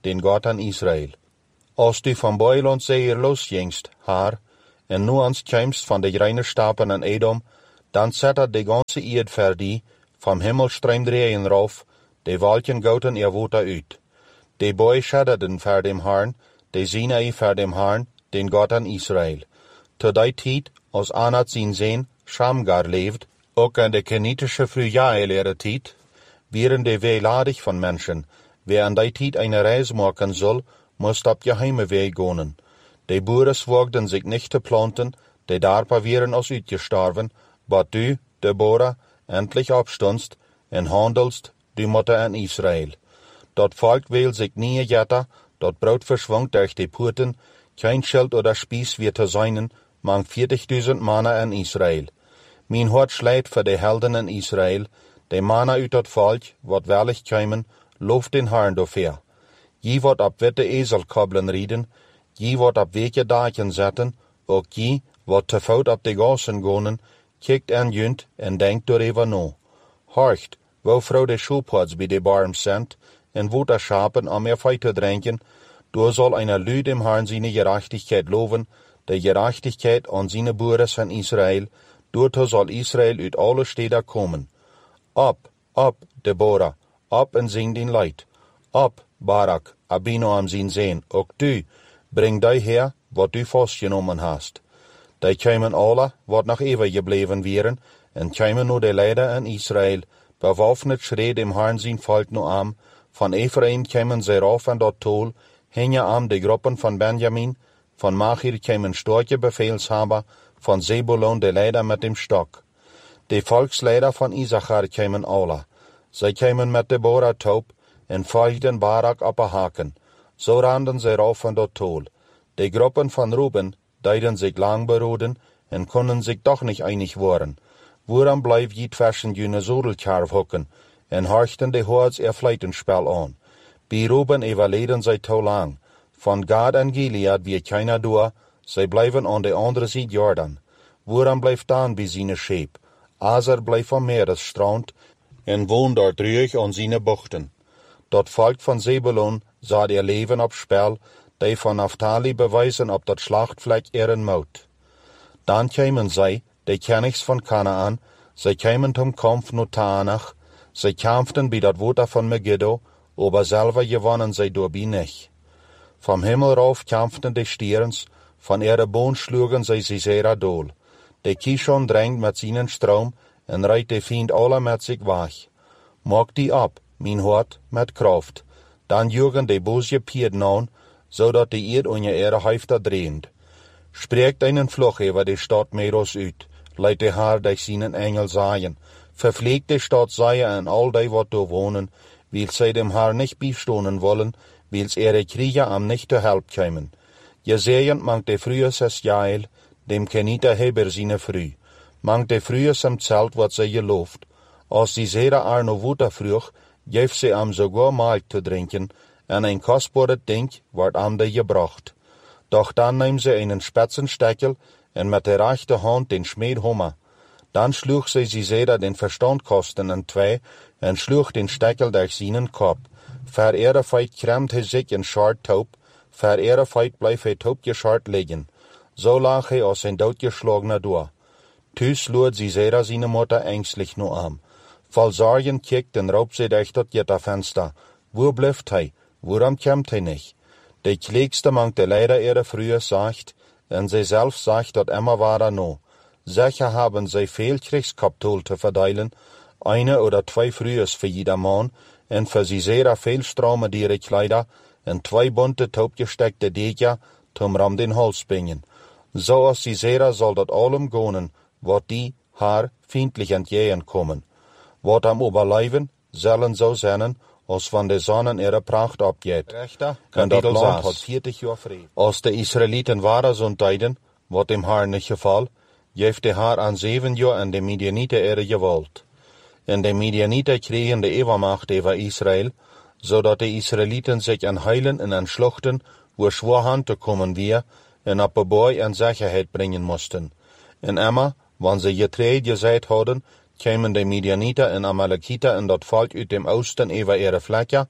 den Gott an Israel. Als du van Beiland Seir losgingst, haar, en nu ans kämst van de reine Stapen an Edom, dan zet er de ganze Eerd voor die, vom Himmel strömt Regen rauf, de Wolken goten ihr Wuter uit. De Boi schadderden voor dem Herrn, de Sinai voor dem Herrn, den Gott an Israel. Te die tijd, als Anat zijn zeen, Shamgar leeft, ook in de kenitische frühjahrlehre tijd, wären de weeladig van mensen, wer an die tijd eine reis maken soll, moest op geheime Weg gonen. De boeren wogden zich nicht te planten, de darpa wären als uitgestorven, wat du, Deborah, endlich abstunst en handelst, du Mutter an Israel. Dat Volk will sich nie jetta, dat Brot verschwungt durch die Puten, kein Schild oder Spieß wird te seinen, mang vierzigtausend Manner an Israel. Mein Hort schleit für die Helden in Israel, de Manner uit dat Volk, wat wellig kämen, lof den Herrn dafür. Je wat ab witte Eselkabeln rieden, je wat ab weke daken zetten, ook je wat te fout ab de gassen gonen, kijkt en junt en denkt daarover no. Horcht, wo vrouw de Schulpots bij de barm zendt, en wo de Schapen am er feit te drinken, door zal einer Lü dem Herrn seine Gerechtigkeit loven, de Gerechtigkeit an seine Boeres van Israel, doorto zal Israel uit alle steden komen. Op, op, Deborah, op en zing den Leid. Op, Barak, Abinoam zijn zeen, ook du, bring die her, wat du vastgenomen hast. Die kwamen alle, wat nog eeuwig gebleven wären, en kwamen nu de Leider in Israel, bewaffnet schreed dem Herrn zijn volk nu am, van Ephraim kwamen zij rauf an dat Tol, hingen am de Gruppen van Benjamin, van Machir kwamen starke Befehlshaber, van Zebulon de Leider mit dem Stock. De Volksleider van Issachar kwamen alle. Zij kwamen met Deborah taub, en volgden Barak op een haken. Zo randen zij rauf van dat Tol. De Gruppen van Ruben deiden zich lang beroden, en konden zich doch nicht einig worden. Woran bleif je zwischen jene Sodelkarf hocken, en horchten de Hords ihr Fleitenspel an. Bij Ruben überleden zij te lang. Van Gad en Gilead wird keiner door, zij blijven aan de andere Seite Jordan. Woran blijft dan bij zijn scheep? Aser blijft van Meeresstrand, en woont dort ruhig aan zijn bochten. Dat volk van Zebulon zat ihr leven op spel, die van Naphtali beweisen op dat Schlachtvlek ihren Mut. Dan kwamen zij, de Königs van Kanaan, zij kwamen zum Kampf naar Taanach, zij kämpften bij dat Water van Megiddo, aber selber gewonnen zij doorbij nicht. Vom Himmel rauf kämpften de Stierens, von ihrer Bohn schlugen zij Sisera dool. De Kishon drängt mit seinen Strom, en reit de Fiend alle mit sich weg. Mag die ab, mein Hort, mit Kraft. Dan jugen de böse Pieden an, so dat die Erd unter ihre Häufter drehend. Spreekt einen Fluch über die Stadt Meros uit, leit de Herr durch seinen Engel seien. Verpflegt die Stadt seien en all die, wat do wohnen, weil sie dem Herr nicht beistohnen wollen, weil ihre Krieger am nicht zu Help kämen. Jesejend mangt de frühes es Jael, dem Keniter Heber seine früh. Mangt de frühes am Zelt, wat sie geloft. Als die Sera Arno Wuter fruch, geeft sie am sogar Malk zu trinken, en ein kostbares Ding ward am de gebracht. Doch dann nahm sie einen Spatzensteckel en mit der rechten Hand den Schmied Hummer. Dann schlug sie Sisera den Verstandkosten in zwei en schlug den Steckel durch seinen Kopf. Ver ihre Feit krammt hij sich in Schart taub, ver ihre Feit bleef hij taub geschart liggen. So lag hij als ein doodgeschlagener door. Thuis loert Sisera seine Mutter ängstlich nur an. Voll Sorgen kijkt en raubt sie durch dat Gitterfenster. Wo blijft hij? Woran kämmt hij nicht? De klägste mangt de Leider ihre früher sagt, en sie selbst sagt dat immer war no. Sicher haben sie viel Kriegskapitol zu verteilen, eine oder zwei frühes für jeder Mann, en für Sisera viel straume diere Kleider, en zwei bunte taubgesteckte Deger, zum Ram den Hals bringen. So als Sisera soll dat allem gonen, wat die haar feindlich entgehen kommen. Wat am Oberleiben sollen so sein, als van de Sonnen ihre Pracht abgeht. En dat Land hat vierzig Jahre Frieden. Als de Israeliten waren zo'n tijden, wat dem Herrn nicht gefall, geeft de Herr an zeven Jahr an de Midianiter ihre Gewalt. En de Midianiter kregen de Übermacht über Israel, so dat de Israeliten sich an Heilen en an Schluchten, wo Schwurhand te kommen wir, en op een boy en Sicherheit bringen mussten. En immer, wann sie getreid gesagt hadden, kämen de Midianiter en Amalekiter en dat Volk uit dem Osten über ihre Fläche,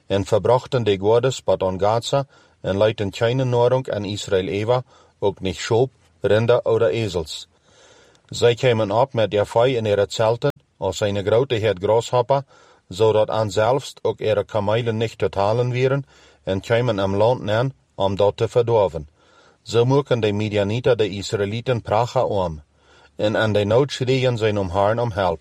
en verbrachten de Godes bad on Gaza, en leiten keine Nahrung an Israel Eva, ook nicht Schob, Rinder oder Esels. Zij kämen ab met der Fei in ihre Zelten, als eine grote Herd Grashopper, zodat an selbst ook ihre Kamelen nicht te talen wären, en kämen am Land nean, om dort te verdorven. So moeken de Midianiter de Israeliten pracha om, en an de nood schreien zijn om Herrn om help.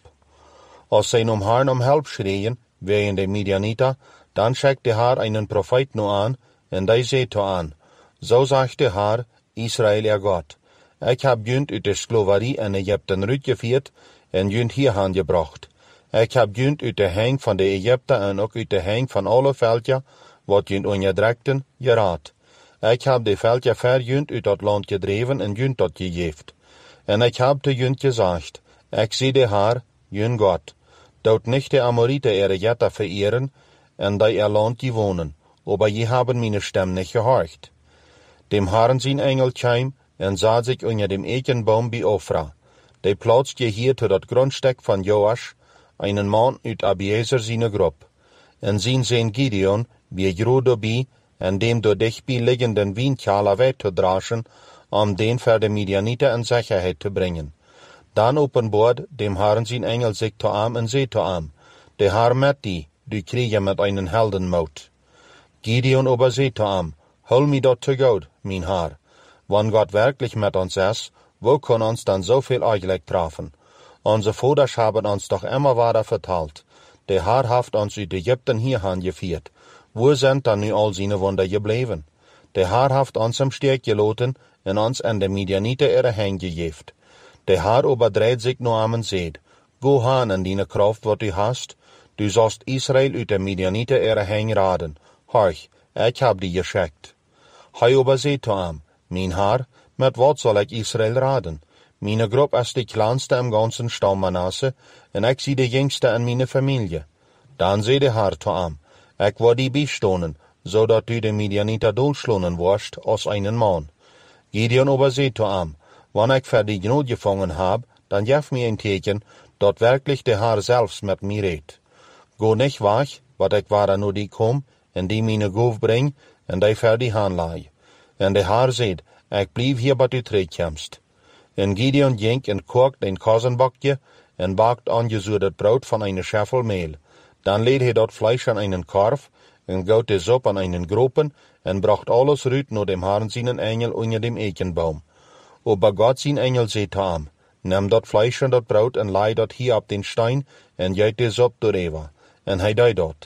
Als zij om Herrn om help schreien, wegen de Midianiter, dan schickt de Herr einen Prophet nu an, en die seht aan, zo zegt de Herr, Israel er Gott. Ik heb junt uit de Sklaverie in Egypten uitgevierd, en junt hierheen gebracht. Ik heb junt uit de hang van de Egypten en ook uit de hang van alle veldje, wat junt onderdrukten, geraad. Ik heb de veldje ver junt uit dat land gedreven en junt dat gegeeft. En ik heb te junt gezegd, ik zie de Herr, junt Gott, dat nicht de Amorite ihre Götter verehren, en die ihr Land gewohnen, aber je haben meine Stimme nicht gehorcht. Dem Herrn sein Engel kam, en sah sich unter dem Eichenbaum bei Ofra. De platzt je hier zu dat Grundstück von Joasch, einen Mann uit Abiezer seine Gruppe. En zien zijn Gideon, wie groot dabei, en dem door dichtbij liggenden Wijnkelder weg te dragen, om den voor de Midianiter in Sicherheit te brengen. Dan openbaart dem Herrn zijn Engel sich zu ihm en zei zu ihm, de Herr met die, du kriege met einen Heldenmut. Gideon aber zei zu ihm, hol mi dort zu Gott, mein Herr. Wenn Gott wirklich mit uns ist, wo kann uns dann so viel eigentlich treffen? Unsere Vaters haben uns doch immer weiter verteilt. Der Herr hat uns aus Ägypten hierhin geführt. Wo sind dann nu all seine Wunder geblieben? Der Herr hat uns im Steg gelassen und uns an der Midianiter ihre Hände gegeben. Der Herr aber dreht sich nur am und sagt, go hin in deine Kraft, wat du hast. Du sollst Israel aus der Midianiter ihre Hände raden. Horch, ich hab die geschickt. Hij aber sagt zu ihm, mein Herr, mit wat soll ich Israel raden? Meine Gruppe ist die kleinste im ganzen Stamm Manasse, und ich sie die jüngste in meine Familie. Dann sei der Herr zu ihm, ich war die bestohnen, so dat du den Midianiter durchschlunnen warst, als einen Mann. Gideon aber sei zu ihm, wenn ich für die Not gefangen hab, dann gib mir ein Teken, dat wirklich der Herr selbst mit mir redet. Go nicht weg, wat ich war nur die komm, en die meine Guf bring, en die für die Handlei. En der Herr sagt, ich blieb hier, bis du terugkommst. En Gideon ging en kocht ein Kassenbakje en bakt angezuurdet Brot von einer Scheffel Mehl. Dann lädt er dort Fleisch an einen Korf en goot de Suppe an einen Gropen en bracht alles rüt nur dem Herrn seinen Engel unter dem Eichenbaum. Aber Gott sein Engel sagt zu ihm, nimm dort Fleisch und dort Brot en leih dort hier ab den Stein en jeit de Suppe dooreva. En hij deed dort.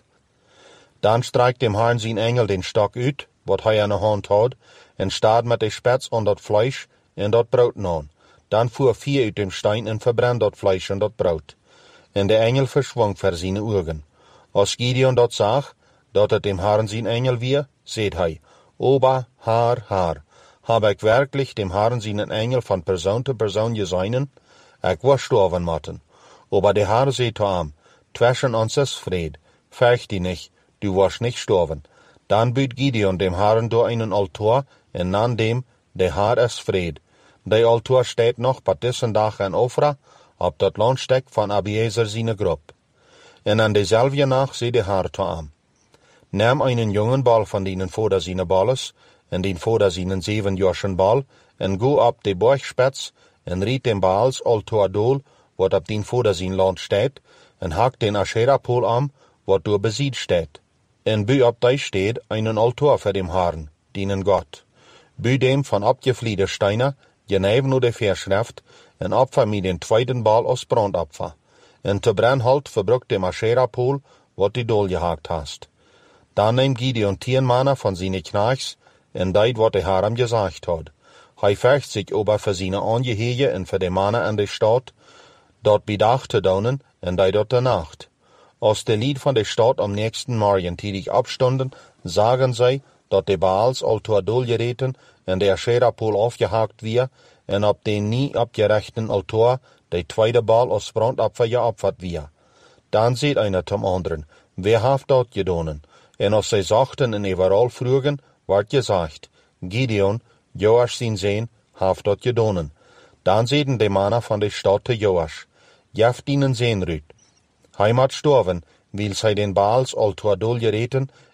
Dann streikt dem Herrn sein Engel den Stock uit, wat hij an der Hand had, en staat met de Spitz an dat Fleisch en dat Brot aan. Dann fuhr vier uit dem Stein en verbrannt dat Fleisch en dat Brot. En de Engel verschwang vor seine Augen. Als Gideon dat zag, dat het dem Herrn sein Engel wir, seht hij, Oba, Herr, Herr, hab ich wirklich dem Herrn seinen Engel von Person zu Person geseinen? Ich war sterben matten. Aber der Herr seht zu ihm, zwischen uns ist Fried, fürcht dich nicht, du warst nicht sterben. Dann büt Gideon dem Herrn durch einen Altar, en nan dem, der Herr ist Fried. Der Altar steht noch bei diesen Tag in Ofra, ab dat Landstück von Abiezer seine Gruppe. En an derselbe Nacht sei der Herr zu ihm, nimm einen jungen Ball von denen Vater seine Balles, en den Vater seinen sieben Joschen Ball, en go ab de Borgspitz, en riet dem Baals Altar dol, wat ab den Vater sein Land steht, en hakt den Ascherapol am, wat door besiegt steht. En bü ab dei steht einen Altar für dem Herrn, dienen Gott. Bü dem von abgefliede Steiner, geneben nur de Verschrift, en Opfer mit den zweiten Ball aus Brandopfer. En te Brennholz verbruckt dem Ascherapol, wat die Dol gehakt hast. Dann nehmt Gideon tien Manner von seine Knachs, en deit wat der Herr ihm gesagt hat. Hij fürcht sich aber für seine Angehege en für die Manner an der Stadt, dort bedacht zu daunen, en deit dort der Nacht. Als de Lied von der Stadt am nächsten Morgen tätig abstunden, sagen sie, dat de Baals Altar dolgereten en der Ascherapol aufgehakt wir, en ab den nie abgerechten Altar der zweite Baal aus Brandopfer geopfert wir. Dann seht einer zum anderen, wer haft dort gedonen? En als sie sagten en überall frugen, ward gesagt, Gideon, Joasch sein Sehn, haft dort gedonen. Dann sehten die Männer von der Stadt zu Joasch, jeft ihnen Sehn rüt. Heimat storven, will sei den Baals Altar dolgereten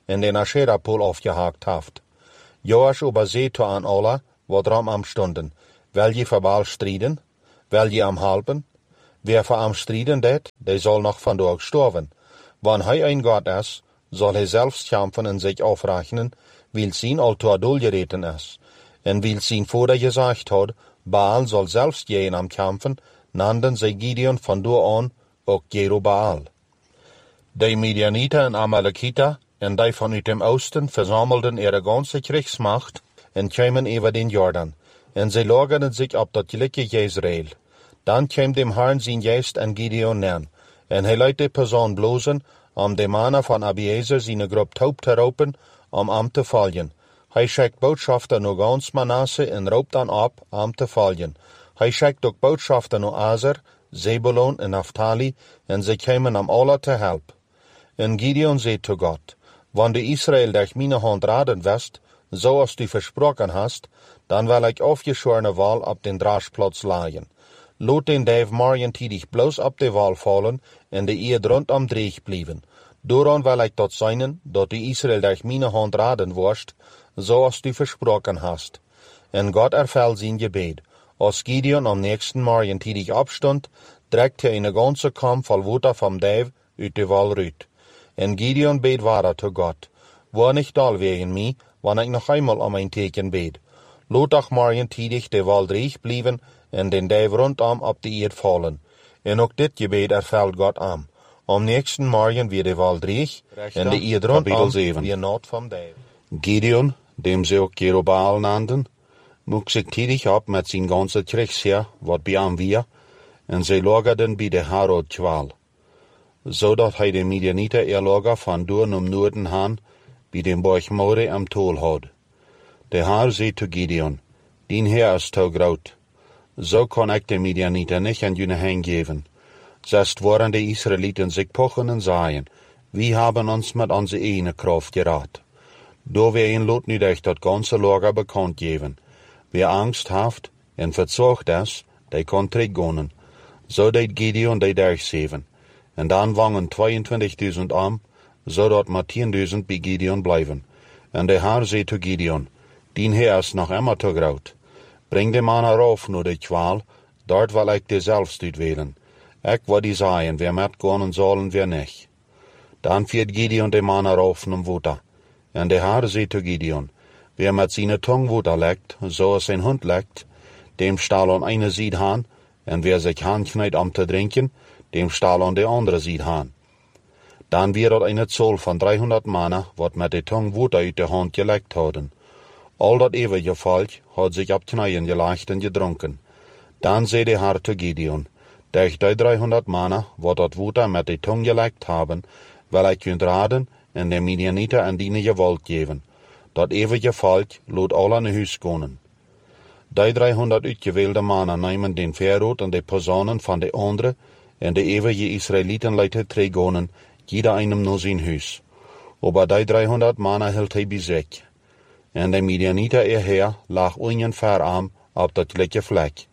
en den Asherah-pool aufgehakt haft. Joasch überseete an alle, wat er am stonden. Wil je voor Baal strijden? Wil je am helpen? Wer voor am strijden deed, die zal nog vandaag sterven. Wanneer hij een God is, zal hij zelfs kämpfen en zich afrechnen, wil zien al toe doel gereten is. En wil zien voordat je gezegd had, Baal zal zelfs geen am kämpfen, nanden zij Gideon van door aan ook Jerubaal. De Midianiter en Amalekiter en die van uit dem oosten verzamelden ihre ganze Kriegsmacht en kwamen over den Jordan. En zij lagerden zich op dat gelijke Jezreel. Dan kwam dem Herrn zijn geest en Gideon neer, en hij liet de persoon blozen, om de mannen van Abiezer zijn groep taub te roepen, om am te volgen. Hij schickt boodschafter naar gans Manasse en roept dan op, am te volgen. Hij schickt ook boodschafter naar Azer, Zebulon en Naphtali, en zij kwamen om alle te helpen. En Gideon zei te God, wanneer de Israël durch mijn hand raden west, zoals du versproken hast, dan wil ik afgeschorene wal op den draagplaats laaien. Laat den duif morgentidig bloos op de wal vallen en de eerd rondom dreig blijven. Daarom wil ik dat zijn, dat de Israël durch mijn hand raden worst, zoals du versproken hast. En God ervult zijn gebed. Als Gideon am nächsten morgentidig opstond, trekt hij een ganze kam vol water van duif uit de wal uit. En Gideon beet verder te God. Word niet dal wegen mij, wanneer ik nog eenmaal om een teken beet. Laat toch morgentidig de wal dreig blijven en den duif rondom op de eerd vallen. En ook dit gebed ervult God aan. Am nächsten morgen weer de wal dreig en de eerd rondom weer nat van duif. Gideon, dem ze ook Jerubaal nanden, moek zich tidig op met zijn ganse Kriegsheer, wat bij hem weer, en zij lagerden bij de Harod-kwaal. Zodat hij de Midianiter erlager van door om noorden haan, bij den borg More am tol had. De Heer zei te Gideon, dien Heer is te groot. Zo kon ik de Midianiter niet aan jullie heen geven. Zest worden de Israëlieten zich pochen en zaaien, wie hebben ons met onze ene kracht geraad. Door we een lot nu durch dat ganze lager bekend geven. Wie angst heeft en verzorgd is, die kon teruggaan. Zo deed Gideon die durchzeven. En dan wangen tweeëntwintigduizend am, zodat maar tienduizend bij Gideon blijven. En de Heer zei te Gideon, dien Heer is nog immer te groot. Breng de mannen rauf naar de kwaal, dort wil ik de zelfs uitwählen. Ik wil die zaaien, wer met gaan zullen, wer niet. Dan viert Gideon de mannen rauf naar water. En de Heer zei te Gideon, wer met zijn tong water lekt, zoals een hond lekt, dem staal aan eine zijde haan, en wer zich handknijdt om te drinken, dem staal aan de andere zijde haan. Dan weer dat een zool van driehonderd mannen, wat met de tong water uit de hand gelekt hadden. Al dat eeuwige volk had zich op knieën gelegd en gedronken. Dan zei de Heer te Gideon, durch die driehonderd mannen, wat dat water met de tong gelekt hebben, wil ik hun raden en de Midianiter en diene gewalt geven. Dat eeuwige volk laat alle naar huis gaan. Die driehonderd uitgewählte mannen nemen den verrood en de personen van de andere, en de eeuwige Israëlieten leiden teruggaan, jeder einem naar zijn huis. Aber die driehonderd mannen hield hij bij zich. En de Midianiter ihr Heer lag ongeveer aan op dat gelijke vlek.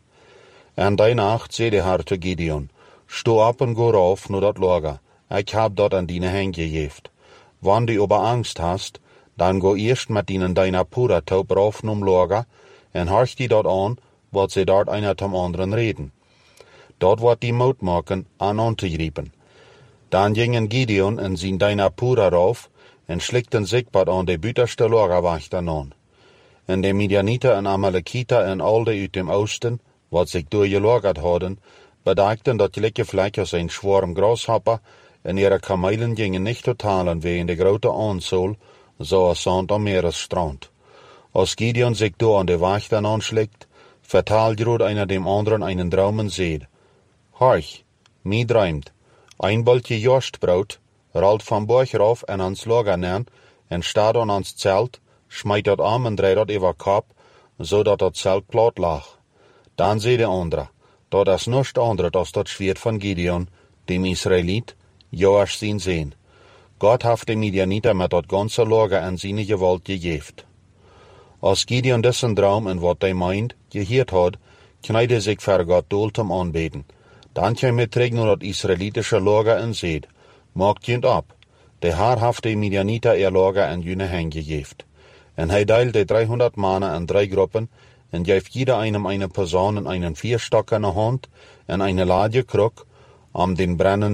En die nacht zei de Heer te Gideon, sto op en go rauf naar dat lager, ik heb dat aan diene hand gegeven. Wanneer du aber angst hast, dan go eerst met dienen deiner pura taub rauf naar lager, en horch die dat aan, wat ze dort einer zum anderen reden. Dort wordt die moed maken aan aan te griepen. Dan gingen Gideon en zijn deiner pura rauf, en schlikten zich wat aan de buitenste lagerwachten aan. En de Midianiter en Amalekiter en al de uit dem oosten, wat zich doorgelagerd hadden, bedachten dat gelijke vlek als een schwarm grashopper, en ihre kamelen gingen niet te talen wegen de grote aantal, zoals zand am Meeresstrand. Als Gideon zich door aan de wachten aanschlikt, vertaalt Jod einer dem anderen einen Traum en zei, Horch, mij droomt, een boltje jorstbrood, rolt van borg rauf en ans lager neer, en staat aan ons zelt, smijt dat om en draait dat over kop, zodat dat zelt plat lag. Dan zei de andere, dat is niets anders als dat zwaard van Gideon, dem Israëliet, Joasch zijn zeen. God heeft de Midianiter met dat ganze lager en zijn gewalt gegeven. Als Gideon dessen droom en wat hij meint, geheerd had, knijde zich voor God doel om aanbeten. Dan kwam hij terug naar dat Israëlitische lager en zei, maak je op, de haarhafte Midianiter ihr Lager in jene Hände gegeben. Und hij teilt die dreihundert Männer in drei Gruppen und gibt jeder einem eine Person in einen Vierstock in der Hand und eine Ladje Krug, um den brennenden